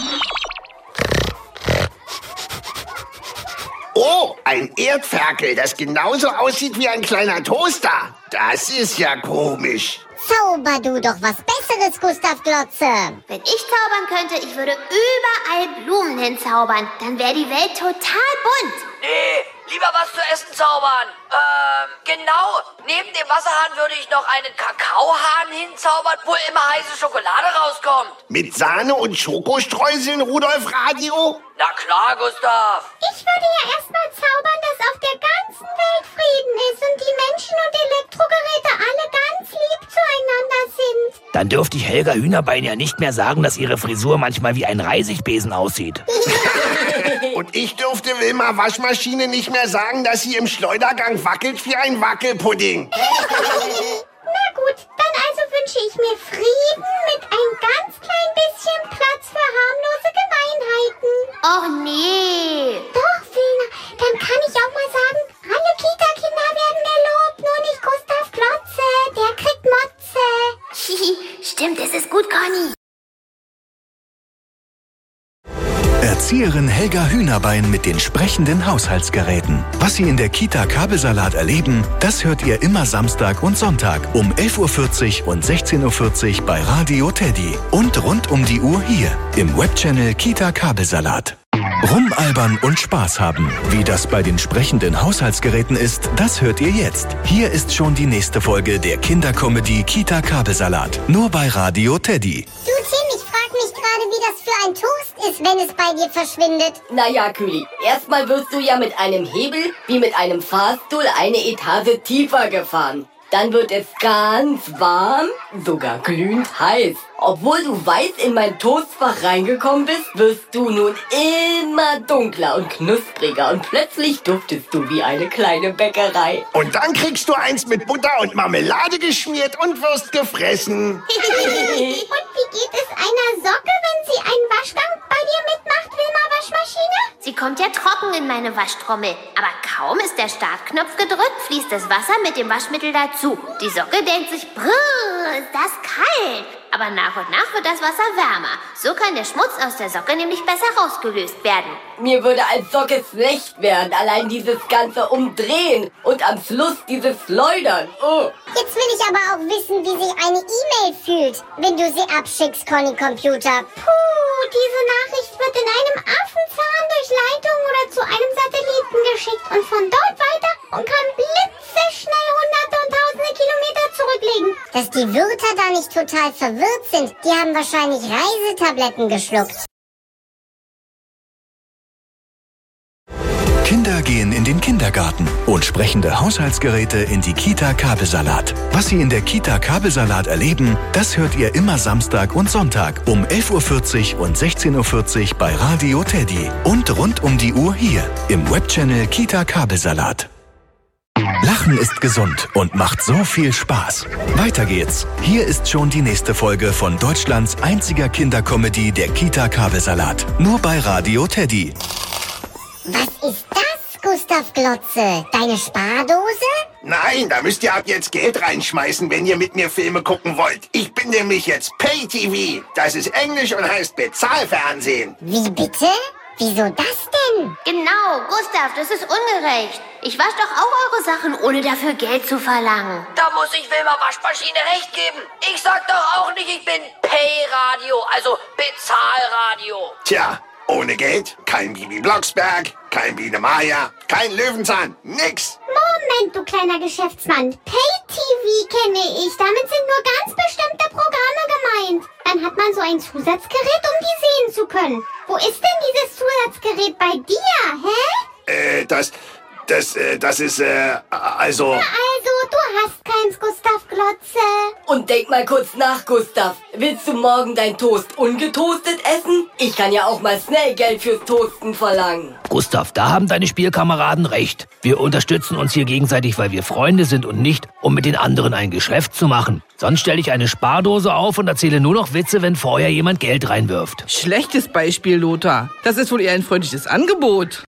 Oh, ein Erdferkel, das genauso aussieht wie ein kleiner Toaster. Das ist ja komisch. Zauber du doch was Besseres, Gustav Glotze. Wenn ich zaubern könnte, ich würde überall Blumen hinzaubern. Dann wäre die Welt total bunt. Nee, lieber was zu essen zaubern. Ähm, genau. Neben dem Wasserhahn würde ich noch einen Kakaohahn hinzaubern, wo immer heiße Schokolade rauskommt. Mit Sahne und Schokostreuseln, Rudolf Radio? Na klar, Gustav. Ich würde ja erstmal zaubern, dass auf der ganzen Welt Frieden ist und die Menschen und Elektrogeräte alle ganz lieb zueinander sind. Dann dürfte ich Helga Hühnerbein ja nicht mehr sagen, dass ihre Frisur manchmal wie ein Reisigbesen aussieht. Und ich dürfte Wilma Waschmaschine nicht mehr sagen, dass sie im Schleudergang wackelt wie ein Wackelpudding. Na gut, dann also wünsche ich mir Frieden mit ein ganz klein bisschen Platz für harmlose Gemeinheiten. Och nee. Doch, Wilma, dann kann ich auch mal sagen, alle Kita-Kinder werden gelobt, nur nicht Gustav Glotze, der kriegt Motze. Stimmt, das ist gut, Conny. Erzieherin Helga Hühnerbein mit den sprechenden Haushaltsgeräten. Was Sie in der Kita Kabelsalat erleben, das hört ihr immer Samstag und Sonntag um elf Uhr vierzig und sechzehn Uhr vierzig bei Radio Teddy. Und rund um die Uhr hier im Webchannel Kita Kabelsalat. Rumalbern und Spaß haben. Wie das bei den sprechenden Haushaltsgeräten ist, das hört ihr jetzt. Hier ist schon die nächste Folge der Kindercomedy Kita Kabelsalat. Nur bei Radio Teddy. Du, Tim, ich frag mich gerade, wie das für ein Toast ist, wenn es bei dir verschwindet. Naja, Kühli, erstmal wirst du ja mit einem Hebel wie mit einem Fahrstuhl eine Etage tiefer gefahren. Dann wird es ganz warm, sogar glühend heiß. Obwohl du weiß in mein Toastfach reingekommen bist, wirst du nun immer dunkler und knuspriger und plötzlich duftest du wie eine kleine Bäckerei. Und dann kriegst du eins mit Butter und Marmelade geschmiert und wirst gefressen. Und wie geht es einer Socke, wenn sie einen Waschgang bei dir mitmacht, Wilma Waschmaschine? Sie kommt ja trocken in meine Waschtrommel. Aber kaum ist der Startknopf gedrückt, fließt das Wasser mit dem Waschmittel dazu. Die Socke denkt sich, brrr, ist das kalt. Aber nach und nach wird das Wasser wärmer. So kann der Schmutz aus der Socke nämlich besser rausgelöst werden. Mir würde als Socke schlecht werden, allein dieses ganze Umdrehen und am Schluss dieses Schleudern. Oh. Jetzt will ich aber auch wissen, wie sich eine E-Mail fühlt, wenn du sie abschickst, Conny Computer. Puh, diese Nachricht wird in einem Affenzahn durch Leitung oder zu einem Satelliten geschickt und von dort weiter und kann blitzeschnell hunderte und tausende Kilometer zurücklegen. Dass die Wörter da nicht total verwirrt sind, die haben wahrscheinlich Reisetabletten geschluckt. Kinder gehen in den Kindergarten und sprechende Haushaltsgeräte in die Kita Kabelsalat. Was Sie in der Kita Kabelsalat erleben, das hört ihr immer Samstag und Sonntag um elf Uhr vierzig und sechzehn Uhr vierzig bei Radio Teddy. Und rund um die Uhr hier im Webchannel Kita Kabelsalat. Lachen ist gesund und macht so viel Spaß. Weiter geht's. Hier ist schon die nächste Folge von Deutschlands einziger Kindercomedy, der Kita Kabelsalat. Nur bei Radio Teddy. Was ist das, Gustav Glotze? Deine Spardose? Nein, da müsst ihr ab jetzt Geld reinschmeißen, wenn ihr mit mir Filme gucken wollt. Ich bin nämlich jetzt Pay-T V. Das ist Englisch und heißt Bezahlfernsehen. Wie bitte? Wieso das denn? Genau, Gustav, das ist ungerecht. Ich wasche doch auch eure Sachen, ohne dafür Geld zu verlangen. Da muss ich Wilma Waschmaschine recht geben. Ich sag doch auch nicht, ich bin Pay-Radio, also Bezahlradio. Tja, ohne Geld kein Bibi Blocksberg, kein Biene Maya, kein Löwenzahn, nix. Moment, du kleiner Geschäftsmann. Pay-T V kenne ich. Damit sind nur ganz bestimmte Programme gemeint. Dann hat man so ein Zusatzgerät, um die sehen zu können. Wo ist denn dieses Zusatzgerät bei dir, hä? Äh, das... Das, äh, das ist, äh, also... Na also, du hast keins, Gustav Glotze. Und denk mal kurz nach, Gustav. Willst du morgen dein Toast ungetoastet essen? Ich kann ja auch mal schnell Geld fürs Toasten verlangen. Gustav, da haben deine Spielkameraden recht. Wir unterstützen uns hier gegenseitig, weil wir Freunde sind und nicht, um mit den anderen ein Geschäft zu machen. Sonst stelle ich eine Spardose auf und erzähle nur noch Witze, wenn vorher jemand Geld reinwirft. Schlechtes Beispiel, Lothar. Das ist wohl eher ein freundliches Angebot.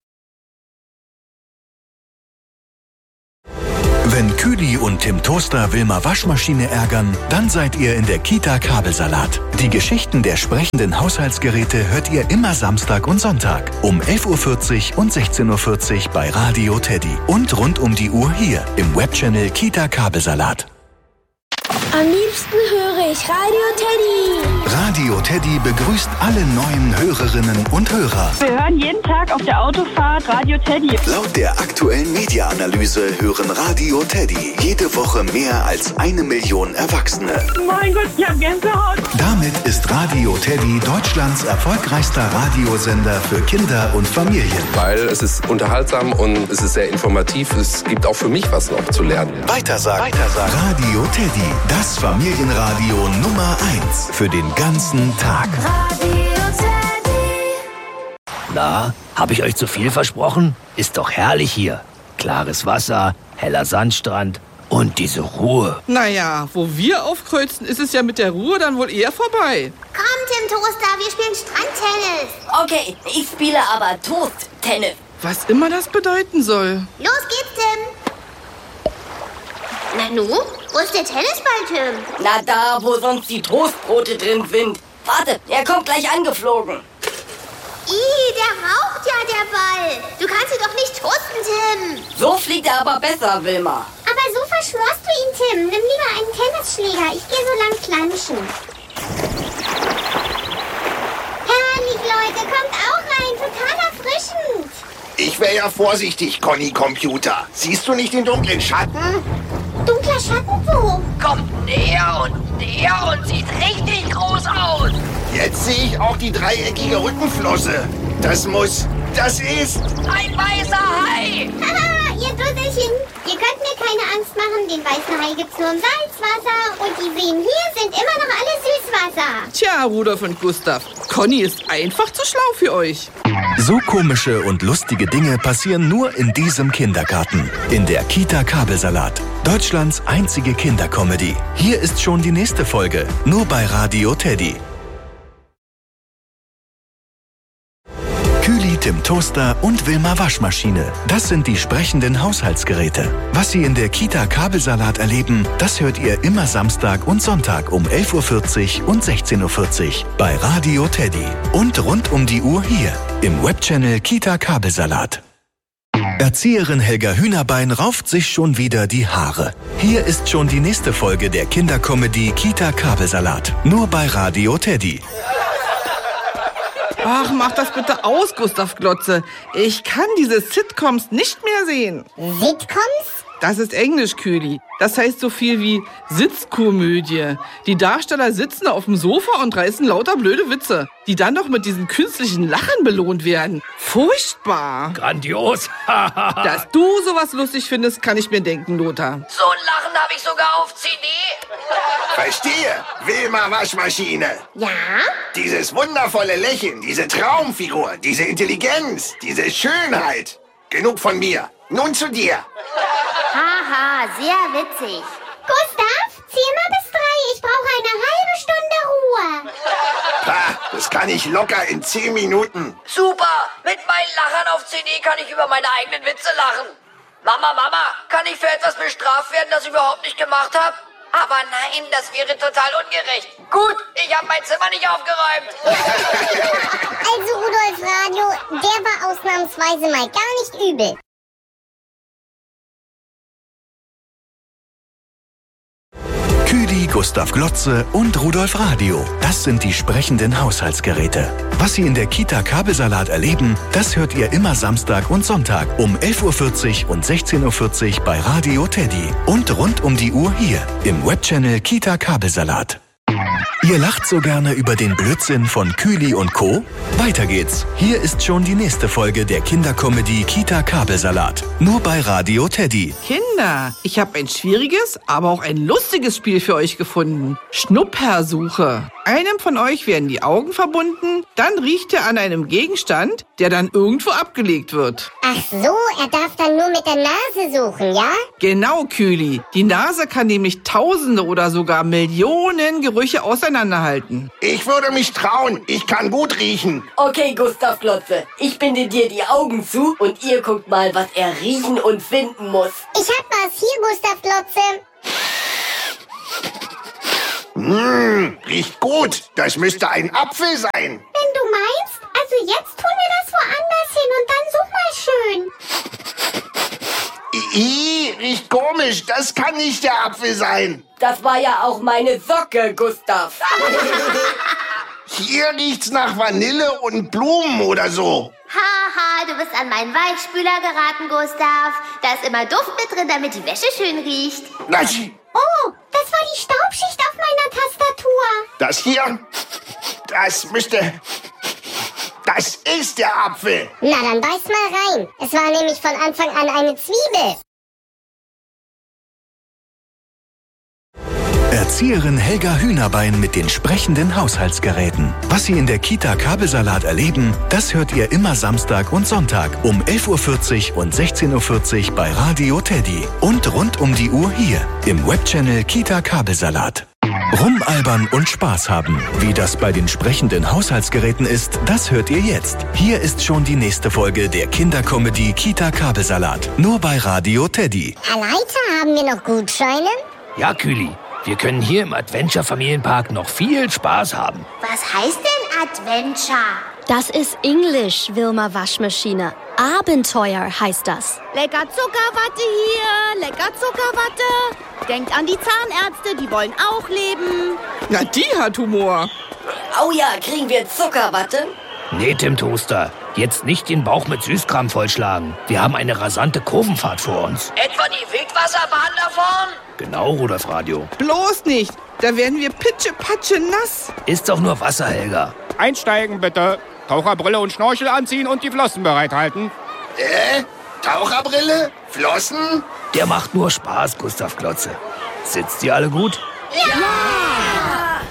Wenn Küli und Tim Toaster Wilma Waschmaschine ärgern, dann seid ihr in der Kita Kabelsalat. Die Geschichten der sprechenden Haushaltsgeräte hört ihr immer Samstag und Sonntag um elf Uhr vierzig und sechzehn Uhr vierzig bei Radio Teddy. Und rund um die Uhr hier im Webchannel Kita Kabelsalat. Am liebsten höre ich Radio Teddy. Radio Teddy begrüßt alle neuen Hörerinnen und Hörer. Wir hören jeden Tag auf der Autofahrt Radio Teddy. Laut der aktuellen Media-Analyse hören Radio Teddy jede Woche mehr als eine Million Erwachsene. Mein Gott, ich hab Gänsehaut. Damit ist Radio Teddy Deutschlands erfolgreichster Radiosender für Kinder und Familien. Weil es ist unterhaltsam und es ist sehr informativ. Es gibt auch für mich was noch zu lernen. Weitersagen. Weitersagen. Radio Teddy, das Familienradio Nummer eins für den ganzen Tag. Radio Teddy. Na, habe ich euch zu viel versprochen? Ist doch herrlich hier. Klares Wasser, heller Sandstrand und diese Ruhe. Naja, wo wir aufkreuzen, ist es ja mit der Ruhe dann wohl eher vorbei. Komm, Tim Toaster, wir spielen Strandtennis. Okay, ich spiele aber Toast-Tennis. Was immer das bedeuten soll. Los geht's, Tim. Nanu, wo ist der Tennisball, Tim? Na da, wo sonst die Toastbrote drin sind. Warte, er kommt gleich angeflogen. Ih, der raucht ja, der Ball. Du kannst ihn doch nicht toasten, Tim. So fliegt er aber besser, Wilma. Aber so verschworst du ihn, Tim. Nimm lieber einen Tennisschläger. Ich gehe so lang planschen. Herrlich, Leute. Kommt auch rein. Total erfrischend. Ich wäre ja vorsichtig, Conny Computer. Siehst du nicht den dunklen Schatten? Dunkler Schatten wo? Kommt näher und näher und sieht richtig groß aus. Jetzt sehe ich auch die dreieckige Rückenflosse. Das muss... Das ist... Ein weißer Hai. Haha, ihr Dusselchen. Ihr könnt mir keine Angst machen. Den weißen Hai gibt's nur im Salzwasser. Und die Seen hier sind immer noch alle Süßwasser. Tja, Rudolf und Gustav, Conny ist einfach zu schlau für euch. So komische und lustige Dinge passieren nur in diesem Kindergarten. In der Kita Kabelsalat. Deutschlands einzige Kindercomedy. Hier ist schon die nächste Folge. Nur bei Radio Teddy. Küli, Tim Toaster und Wilma Waschmaschine. Das sind die sprechenden Haushaltsgeräte. Was Sie in der Kita Kabelsalat erleben, das hört ihr immer Samstag und Sonntag um elf Uhr vierzig und sechzehn Uhr vierzig bei Radio Teddy. Und rund um die Uhr hier im Webchannel Kita Kabelsalat. Erzieherin Helga Hühnerbein rauft sich schon wieder die Haare. Hier ist schon die nächste Folge der Kindercomedy Kita Kabelsalat. Nur bei Radio Teddy. Ach, mach das bitte aus, Gustav Glotze. Ich kann diese Sitcoms nicht mehr sehen. Sitcoms? Das ist Englisch, Küli. Das heißt so viel wie Sitzkomödie. Die Darsteller sitzen auf dem Sofa und reißen lauter blöde Witze, die dann noch mit diesen künstlichen Lachen belohnt werden. Furchtbar. Grandios. Dass du sowas lustig findest, kann ich mir denken, Lothar. So ein Lachen habe ich sogar auf C D. Verstehe, Wilma Waschmaschine. Ja? Dieses wundervolle Lächeln, diese Traumfigur, diese Intelligenz, diese Schönheit. Genug von mir. Nun zu dir. Haha, sehr witzig. Gustav, zähl mal bis drei. Ich brauche eine halbe Stunde Ruhe. Pah, das kann ich locker in zehn Minuten. Super, mit meinen Lachern auf C D kann ich über meine eigenen Witze lachen. Mama, Mama, kann ich für etwas bestraft werden, das ich überhaupt nicht gemacht habe? Aber nein, das wäre total ungerecht. Gut, ich habe mein Zimmer nicht aufgeräumt. Also Rudolf Radio, der war ausnahmsweise mal gar nicht übel. Küli, Gustav Glotze und Rudolf Radio. Das sind die sprechenden Haushaltsgeräte. Was Sie in der Kita Kabelsalat erleben, das hört ihr immer Samstag und Sonntag um elf Uhr vierzig und sechzehn Uhr vierzig bei Radio Teddy. Und rund um die Uhr hier im Webchannel Kita Kabelsalat. Ihr lacht so gerne über den Blödsinn von Kühli und Co.? Weiter geht's. Hier ist schon die nächste Folge der Kindercomedy Kita Kabelsalat. Nur bei Radio Teddy. Kinder, ich habe ein schwieriges, aber auch ein lustiges Spiel für euch gefunden. Schnuppersuche. Einem von euch werden die Augen verbunden, dann riecht er an einem Gegenstand, der dann irgendwo abgelegt wird. Ach so, er darf dann nur mit der Nase suchen, ja? Genau, Kühli. Die Nase kann nämlich Tausende oder sogar Millionen Gerüche auseinanderhalten. Ich würde mich trauen. Ich kann gut riechen. Okay, Gustav Glotze, ich binde dir die Augen zu und ihr guckt mal, was er riechen und finden muss. Ich hab was. Hier, Gustav Glotze. Mmh, riecht gut. Das müsste ein Apfel sein. Wenn du meinst, also jetzt tun wir das woanders hin und dann such mal schön. Ih, riecht komisch. Das kann nicht der Apfel sein. Das war ja auch meine Socke, Gustav. Hier riecht's nach Vanille und Blumen oder so. Haha, du bist an meinen Weichspüler geraten, Gustav. Da ist immer Duft mit drin, damit die Wäsche schön riecht. Das, Oh, das war die Staubschicht auf meiner Tastatur. das hier, das müsste... Das ist der Apfel. Na, dann beiß mal rein. Es war nämlich von Anfang an eine Zwiebel. Erzieherin Helga Hühnerbein mit den sprechenden Haushaltsgeräten. Was Sie in der Kita Kabelsalat erleben, das hört ihr immer Samstag und Sonntag um elf Uhr vierzig und sechzehn Uhr vierzig bei Radio Teddy. Und rund um die Uhr hier im Webchannel Kita Kabelsalat. Rumalbern und Spaß haben. Wie das bei den sprechenden Haushaltsgeräten ist, das hört ihr jetzt. Hier ist schon die nächste Folge der Kindercomedy Kita Kabelsalat. Nur bei Radio Teddy. Herr Leiter, haben wir noch Gutscheine? Ja, Kühli, wir können hier im Adventure Familienpark noch viel Spaß haben. Was heißt denn Adventure? Das ist Englisch, Wilma Waschmaschine. Abenteuer heißt das. Lecker Zuckerwatte hier, lecker Zuckerwatte. Denkt an die Zahnärzte, die wollen auch leben. Na, die hat Humor. Oh ja, kriegen wir Zuckerwatte? Nee, Tim Toaster, jetzt nicht den Bauch mit Süßkram vollschlagen. Wir haben eine rasante Kurvenfahrt vor uns. Etwa die Wildwasserbahn da vorn? Genau, Rudolf Radio. Bloß nicht. Da werden wir pitschepatsche nass. Ist doch nur Wasser, Helga. Einsteigen bitte. Taucherbrille und Schnorchel anziehen und die Flossen bereithalten. Äh? Taucherbrille? Flossen? Der macht nur Spaß, Gustav Glotze. Sitzt ihr alle gut? Ja!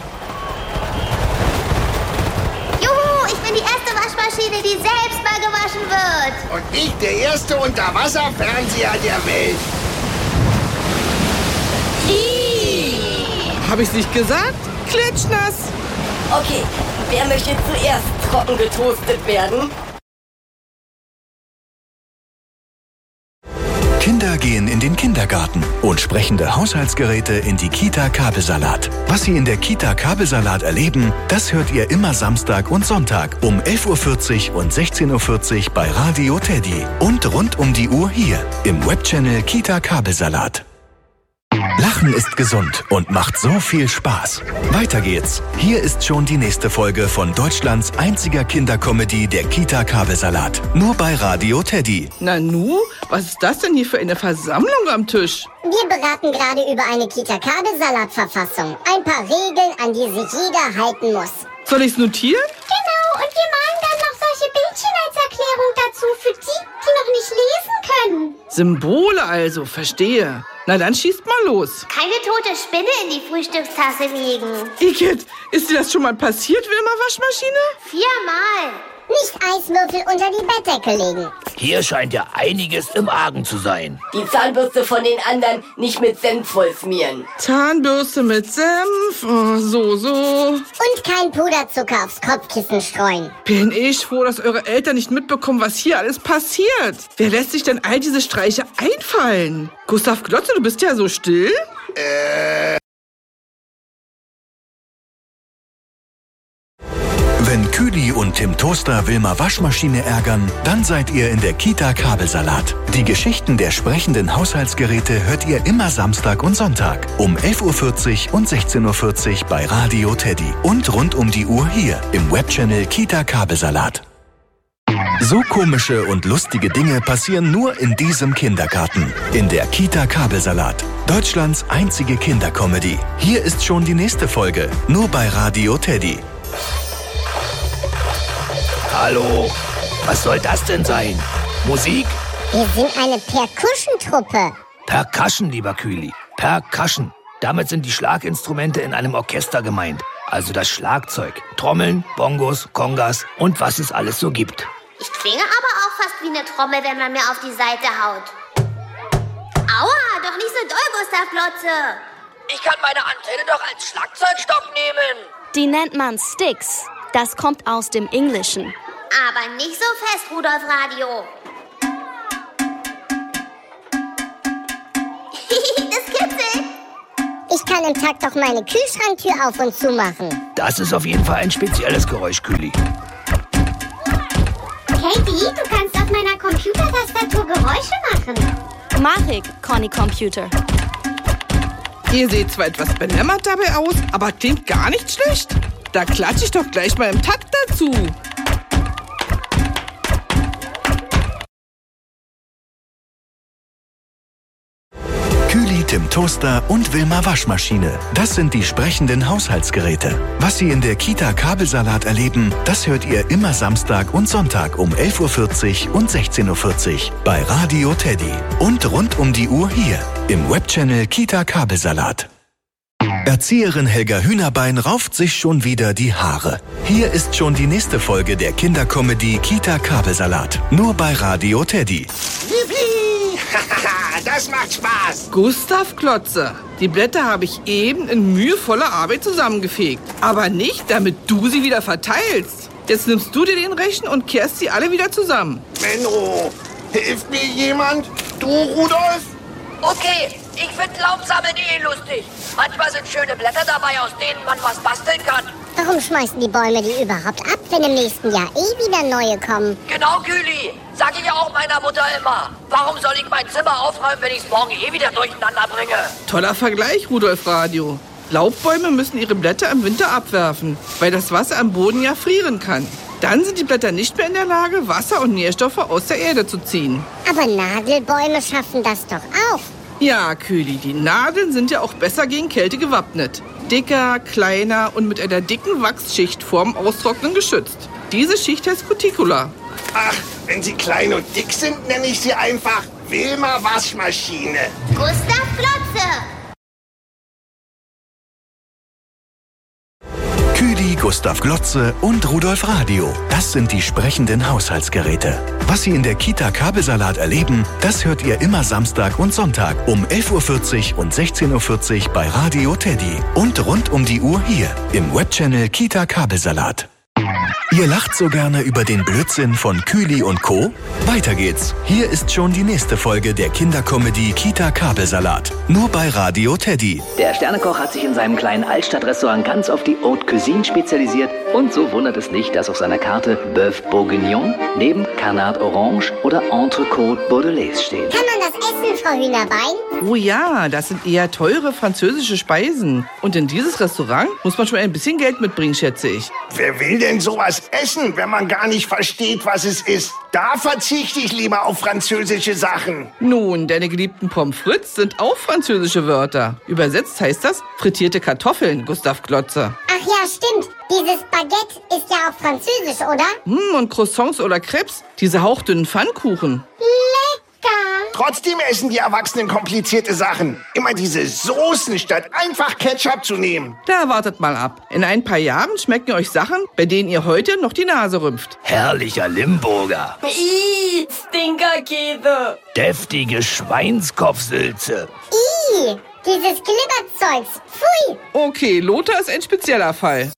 Juhu, ich bin die erste Waschmaschine, die selbst mal gewaschen wird. Und ich der erste Unterwasserfernseher der Welt. Hab ich's nicht gesagt? Klitschnass. Okay, wer möchte zuerst trocken getoastet werden? Kinder gehen in den Kindergarten und sprechende Haushaltsgeräte in die Kita Kabelsalat. Was Sie in der Kita Kabelsalat erleben, das hört ihr immer Samstag und Sonntag um elf Uhr vierzig und sechzehn Uhr vierzig bei Radio Teddy. Und rund um die Uhr hier im Webchannel Kita Kabelsalat. Lachen ist gesund und macht so viel Spaß. Weiter geht's. Hier ist schon die nächste Folge von Deutschlands einziger Kindercomedy der Kita Kabelsalat. Nur bei Radio Teddy. Nanu, was ist das denn hier für eine Versammlung am Tisch? Wir beraten gerade über eine Kita-Kabelsalat-Verfassung. Ein paar Regeln, an die sich jeder halten muss. Soll ich's notieren? Genau, und wir malen dann noch solche Bildchen als Erklärung dazu für die, die noch nicht lesen können. Symbole also, verstehe. Na dann schießt mal los. Keine tote Spinne in die Frühstückstasse legen. Igitt, ist dir das schon mal passiert, Wilma Waschmaschine? Viermal. Nicht Eiswürfel unter die Bettdecke legen. Hier scheint ja einiges im Argen zu sein. Die Zahnbürste von den anderen nicht mit Senf voll schmieren. Zahnbürste mit Senf, oh, so, so. Und kein Puderzucker aufs Kopfkissen streuen. Bin ich froh, dass eure Eltern nicht mitbekommen, was hier alles passiert. Wer lässt sich denn all diese Streiche einfallen? Gustav Glotze, du bist ja so still. Äh... Wenn Kühli und Tim Toaster Wilma Waschmaschine ärgern, dann seid ihr in der Kita Kabelsalat. Die Geschichten der sprechenden Haushaltsgeräte hört ihr immer Samstag und Sonntag um elf Uhr vierzig und sechzehn Uhr vierzig bei Radio Teddy. Und rund um die Uhr hier im Webchannel Kita Kabelsalat. So komische und lustige Dinge passieren nur in diesem Kindergarten. In der Kita Kabelsalat. Deutschlands einzige Kindercomedy. Hier ist schon die nächste Folge. Nur bei Radio Teddy. Hallo, was soll das denn sein? Musik? Wir sind eine Percussion-Truppe. Percussion, lieber Kühli. Percussion. Damit sind die Schlaginstrumente in einem Orchester gemeint. Also das Schlagzeug, Trommeln, Bongos, Kongas und was es alles so gibt. Ich klinge aber auch fast wie eine Trommel, wenn man mir auf die Seite haut. Aua, doch nicht so doll, Gustav Glotze. Ich kann meine Antenne doch als Schlagzeugstock nehmen. Die nennt man Sticks. Das kommt aus dem Englischen. Aber nicht so fest, Rudolf Radio. Das kitzelt. Ich kann im Takt doch meine Kühlschranktür auf und zu machen. Das ist auf jeden Fall ein spezielles Geräusch, Kühli. Katie, du kannst auf meiner Computertastatur Geräusche machen. Mach ich, Conny Computer. Ihr seht zwar etwas belämmert dabei aus, aber klingt gar nicht schlecht. Da klatsche ich doch gleich mal im Takt dazu. Kühli, Tim Toaster und Wilma Waschmaschine. Das sind die sprechenden Haushaltsgeräte. Was Sie in der Kita Kabelsalat erleben, das hört ihr immer Samstag und Sonntag um elf Uhr vierzig und sechzehn Uhr vierzig bei Radio Teddy. Und rund um die Uhr hier im Webchannel Kita Kabelsalat. Erzieherin Helga Hühnerbein rauft sich schon wieder die Haare. Hier ist schon die nächste Folge der Kindercomedy Kita Kabelsalat. Nur bei Radio Teddy. Das macht Spaß. Gustav Glotze, die Blätter habe ich eben in mühevoller Arbeit zusammengefegt. Aber nicht, damit du sie wieder verteilst. Jetzt nimmst du dir den Rechen und kehrst sie alle wieder zusammen. Menno, hilft mir jemand? Du, Rudolf? Okay, ich finde Laubsammeln eh lustig. Manchmal sind schöne Blätter dabei, aus denen man was basteln kann. Warum schmeißen die Bäume die überhaupt ab, wenn im nächsten Jahr eh wieder neue kommen? Genau, Kühli. Sag ich ja auch meiner Mutter immer. Warum soll ich mein Zimmer aufräumen, wenn ich es morgen eh wieder durcheinander bringe? Toller Vergleich, Rudolf Radio. Laubbäume müssen ihre Blätter im Winter abwerfen, weil das Wasser am Boden ja frieren kann. Dann sind die Blätter nicht mehr in der Lage, Wasser und Nährstoffe aus der Erde zu ziehen. Aber Nadelbäume schaffen das doch auch. Ja, Kühli, die Nadeln sind ja auch besser gegen Kälte gewappnet. Dicker, kleiner und mit einer dicken Wachsschicht vorm Austrocknen geschützt. Diese Schicht heißt Cuticula. Ach, wenn sie klein und dick sind, nenne ich sie einfach Wilma Waschmaschine. Gustav Glotze. Kühli, Gustav Glotze und Rudolf Radio. Das sind die sprechenden Haushaltsgeräte. Was Sie in der Kita Kabelsalat erleben, das hört ihr immer Samstag und Sonntag um elf Uhr vierzig und sechzehn Uhr vierzig bei Radio Teddy. Und rund um die Uhr hier im Webchannel Kita Kabelsalat. Ihr lacht so gerne über den Blödsinn von Kühli und Co.? Weiter geht's. Hier ist schon die nächste Folge der Kindercomedy Kita Kabelsalat. Nur bei Radio Teddy. Der Sternekoch hat sich in seinem kleinen Altstadtrestaurant ganz auf die Haute Cuisine spezialisiert. Und so wundert es nicht, dass auf seiner Karte Bœuf Bourguignon neben Canard Orange oder Entrecôte Bordelaise steht. Kann man das essen, Frau Hühnerbein? Oh ja, das sind eher teure französische Speisen. Und in dieses Restaurant muss man schon ein bisschen Geld mitbringen, schätze ich. Wer will denn sowas essen, wenn man gar nicht versteht, was es ist? Da verzichte ich lieber auf französische Sachen. Nun, deine geliebten Pommes frites sind auch französische Wörter. Übersetzt heißt das frittierte Kartoffeln, Gustav Glotze. Ach ja, stimmt. Dieses Baguette ist ja auch französisch, oder? Hm, und Croissants oder Crepes, diese hauchdünnen Pfannkuchen. Lecker. Trotzdem essen die Erwachsenen komplizierte Sachen. Immer diese Soßen, statt einfach Ketchup zu nehmen. Da wartet mal ab. In ein paar Jahren schmecken euch Sachen, bei denen ihr heute noch die Nase rümpft. Herrlicher Limburger. Ih, Stinkerkäse. Deftige Schweinskopfsülze. Ih, dieses Glibberzeugs. Pfui. Okay, Lothar ist ein spezieller Fall.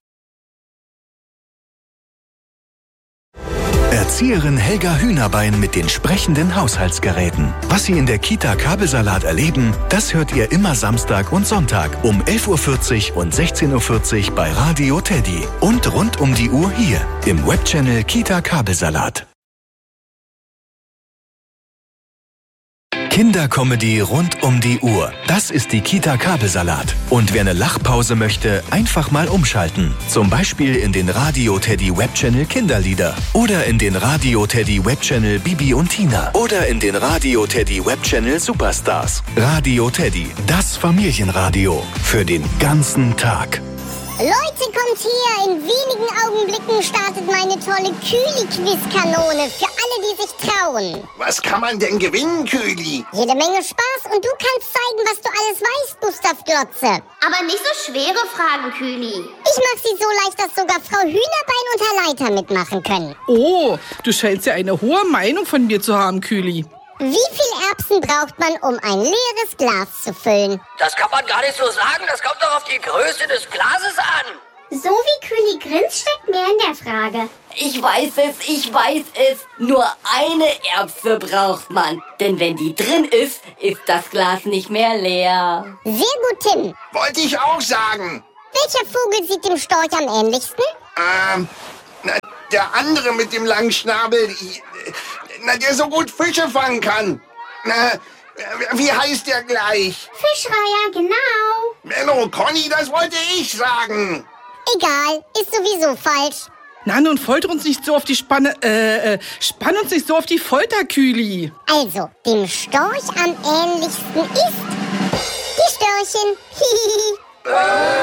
Erzieherin Helga Hühnerbein mit den sprechenden Haushaltsgeräten. Was Sie in der Kita Kabelsalat erleben, das hört ihr immer Samstag und Sonntag um elf Uhr vierzig und sechzehn Uhr vierzig bei Radio Teddy. Und rund um die Uhr hier im Webchannel Kita Kabelsalat. Kindercomedy rund um die Uhr. Das ist die Kita Kabelsalat. Und wer eine Lachpause möchte, einfach mal umschalten. Zum Beispiel in den Radio Teddy Webchannel Kinderlieder. Oder in den Radio Teddy Webchannel Bibi und Tina. Oder in den Radio Teddy Webchannel Superstars. Radio Teddy, das Familienradio. Für den ganzen Tag. Leute, kommt her! In wenigen Augenblicken startet meine tolle Kühli-Quiz-Kanone für alle, die sich trauen. Was kann man denn gewinnen, Kühli? Jede Menge Spaß und du kannst zeigen, was du alles weißt, Gustav Glotze. Aber nicht so schwere Fragen, Kühli. Ich mach sie so leicht, dass sogar Frau Hühnerbein und Herr Leiter mitmachen können. Oh, du scheinst ja eine hohe Meinung von mir zu haben, Kühli. Wie viel Erbsen braucht man, um ein leeres Glas zu füllen? Das kann man gar nicht so sagen. Das kommt doch auf die Größe des Glases an. So wie Kühli grinst, steckt mehr in der Frage. Ich weiß es, ich weiß es. Nur eine Erbse braucht man. Denn wenn die drin ist, ist das Glas nicht mehr leer. Sehr gut, Tim. Wollte ich auch sagen. Welcher Vogel sieht dem Storch am ähnlichsten? Ähm, na, der andere mit dem langen Schnabel, na, der so gut Fische fangen kann. Na, wie heißt der gleich? Fischreier, genau. Menno, Conny, das wollte ich sagen. Egal, ist sowieso falsch. Na, nun folter uns nicht so auf die Spanne, äh, äh, spann uns nicht so auf die Folter, Kühli. Also, dem Storch am ähnlichsten ist die Störchen. Hihihi.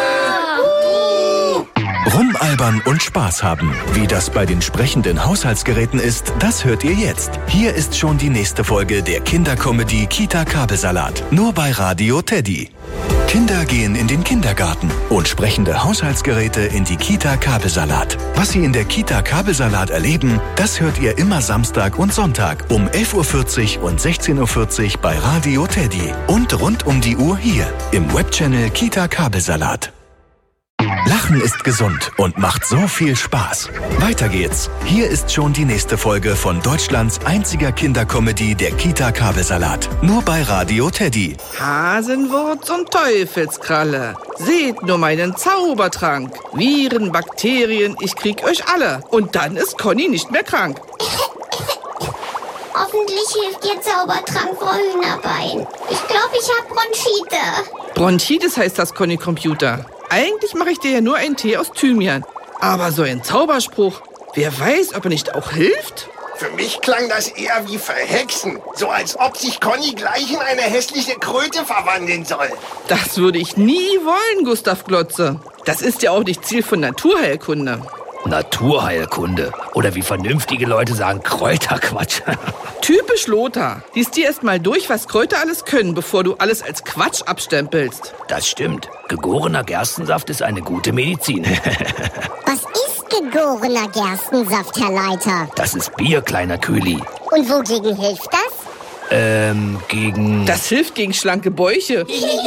Rumalbern und Spaß haben. Wie das bei den sprechenden Haushaltsgeräten ist, das hört ihr jetzt. Hier ist schon die nächste Folge der Kindercomedy Kita Kabelsalat. Nur bei Radio Teddy. Kinder gehen in den Kindergarten und sprechende Haushaltsgeräte in die Kita Kabelsalat. Was sie in der Kita Kabelsalat erleben, das hört ihr immer Samstag und Sonntag um elf Uhr vierzig und sechzehn Uhr vierzig bei Radio Teddy. Und rund um die Uhr hier im Webchannel Kita Kabelsalat. Lachen ist gesund und macht so viel Spaß. Weiter geht's. Hier ist schon die nächste Folge von Deutschlands einziger Kindercomedy, der Kita Kabelsalat. Nur bei Radio Teddy. Hasenwurz und Teufelskralle. Seht nur meinen Zaubertrank. Viren, Bakterien, ich krieg euch alle. Und dann ist Conny nicht mehr krank. Hoffentlich hilft Ihr Zaubertrank, Frau Hühnerbein. Ich glaube, ich habe Bronchite. Bronchitis heißt das, Conny Computer. Eigentlich mache ich dir ja nur einen Tee aus Thymian. Aber so ein Zauberspruch, wer weiß, ob er nicht auch hilft? Für mich klang das eher wie Verhexen. So als ob sich Conny gleich in eine hässliche Kröte verwandeln soll. Das würde ich nie wollen, Gustav Glotze. Das ist ja auch nicht Ziel von Naturheilkunde. Naturheilkunde. Oder wie vernünftige Leute sagen, Kräuterquatsch. Typisch Lothar. Lies dir erst mal durch, was Kräuter alles können, bevor du alles als Quatsch abstempelst. Das stimmt. Gegorener Gerstensaft ist eine gute Medizin. Was ist gegorener Gerstensaft, Herr Leiter? Das ist Bier, kleiner Kühli. Und wogegen hilft das? Ähm, gegen... Das hilft gegen schlanke Bäuche.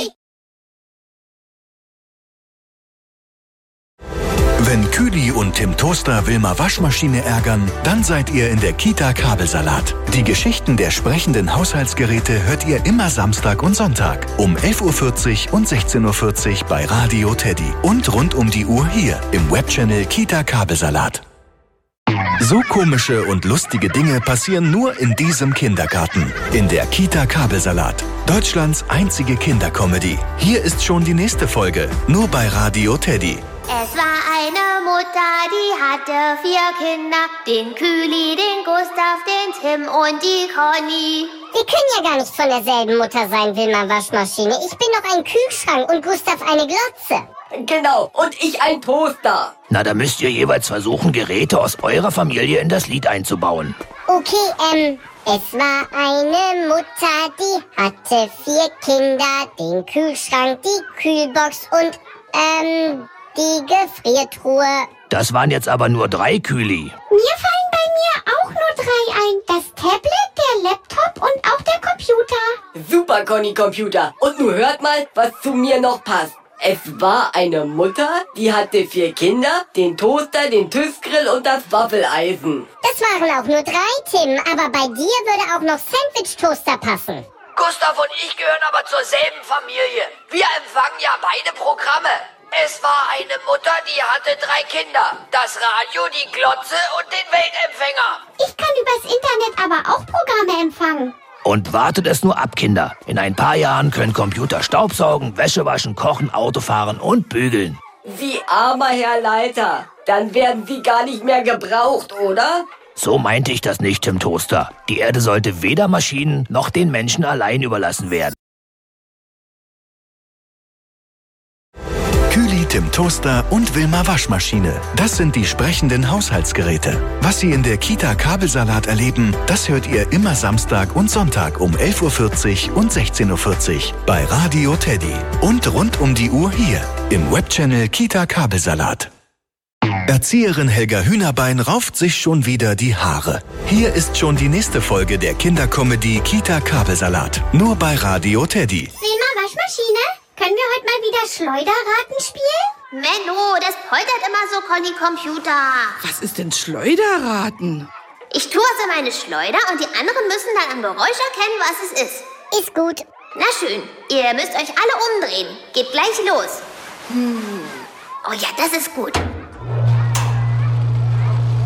Wenn Kühli und Tim Toaster Wilma Waschmaschine ärgern, dann seid ihr in der Kita Kabelsalat. Die Geschichten der sprechenden Haushaltsgeräte hört ihr immer Samstag und Sonntag um elf Uhr vierzig und sechzehn Uhr vierzig bei Radio Teddy. Und rund um die Uhr hier im Webchannel Kita Kabelsalat. So komische und lustige Dinge passieren nur in diesem Kindergarten. In der Kita Kabelsalat. Deutschlands einzige Kindercomedy. Hier ist schon die nächste Folge. Nur bei Radio Teddy. Es war eine Mutter, die hatte vier Kinder. Den Kühli, den Gustav, den Tim und die Conny. Wir können ja gar nicht von derselben Mutter sein, Wilma Waschmaschine. Ich bin doch ein Kühlschrank und Gustav eine Glotze. Genau, und ich ein Toaster. Na, da müsst ihr jeweils versuchen, Geräte aus eurer Familie in das Lied einzubauen. Okay, ähm, es war eine Mutter, die hatte vier Kinder. Den Kühlschrank, die Kühlbox und, ähm... die Gefriertruhe. Das waren jetzt aber nur drei Kühli. Mir fallen bei mir auch nur drei ein. Das Tablet, der Laptop und auch der Computer. Super, Conny Computer. Und nun hört mal, was zu mir noch passt. Es war eine Mutter, die hatte vier Kinder, den Toaster, den TÜV-Grill und das Waffeleisen. Das waren auch nur drei, Tim. Aber bei dir würde auch noch Sandwich-Toaster passen. Gustav und ich gehören aber zur selben Familie. Wir empfangen ja beide Programme. Es war eine Mutter, die hatte drei Kinder. Das Radio, die Glotze und den Weltempfänger. Ich kann übers Internet aber auch Programme empfangen. Und wartet es nur ab, Kinder. In ein paar Jahren können Computer Staubsaugen, Wäsche waschen, kochen, Auto fahren und bügeln. Wie armer Herr Leiter. Dann werden sie gar nicht mehr gebraucht, oder? So meinte ich das nicht, Tim Toaster. Die Erde sollte weder Maschinen noch den Menschen allein überlassen werden. Kühli, Tim Toaster und Wilma Waschmaschine. Das sind die sprechenden Haushaltsgeräte. Was Sie in der Kita Kabelsalat erleben, das hört ihr immer Samstag und Sonntag um elf Uhr vierzig und sechzehn Uhr vierzig bei Radio Teddy. Und rund um die Uhr hier im Webchannel Kita Kabelsalat. Erzieherin Helga Hühnerbein rauft sich schon wieder die Haare. Hier ist schon die nächste Folge der Kindercomedy Kita Kabelsalat. Nur bei Radio Teddy. Wilma Waschmaschine? Können wir heute mal wieder Schleuderraten spielen? Menno, das poltert immer so, Conny Computer. Was ist denn Schleuderraten? Ich tue es in meine Schleuder und die anderen müssen dann am Geräusch erkennen, was es ist. Ist gut. Na schön, ihr müsst euch alle umdrehen. Geht gleich los. Hm. Oh ja, das ist gut.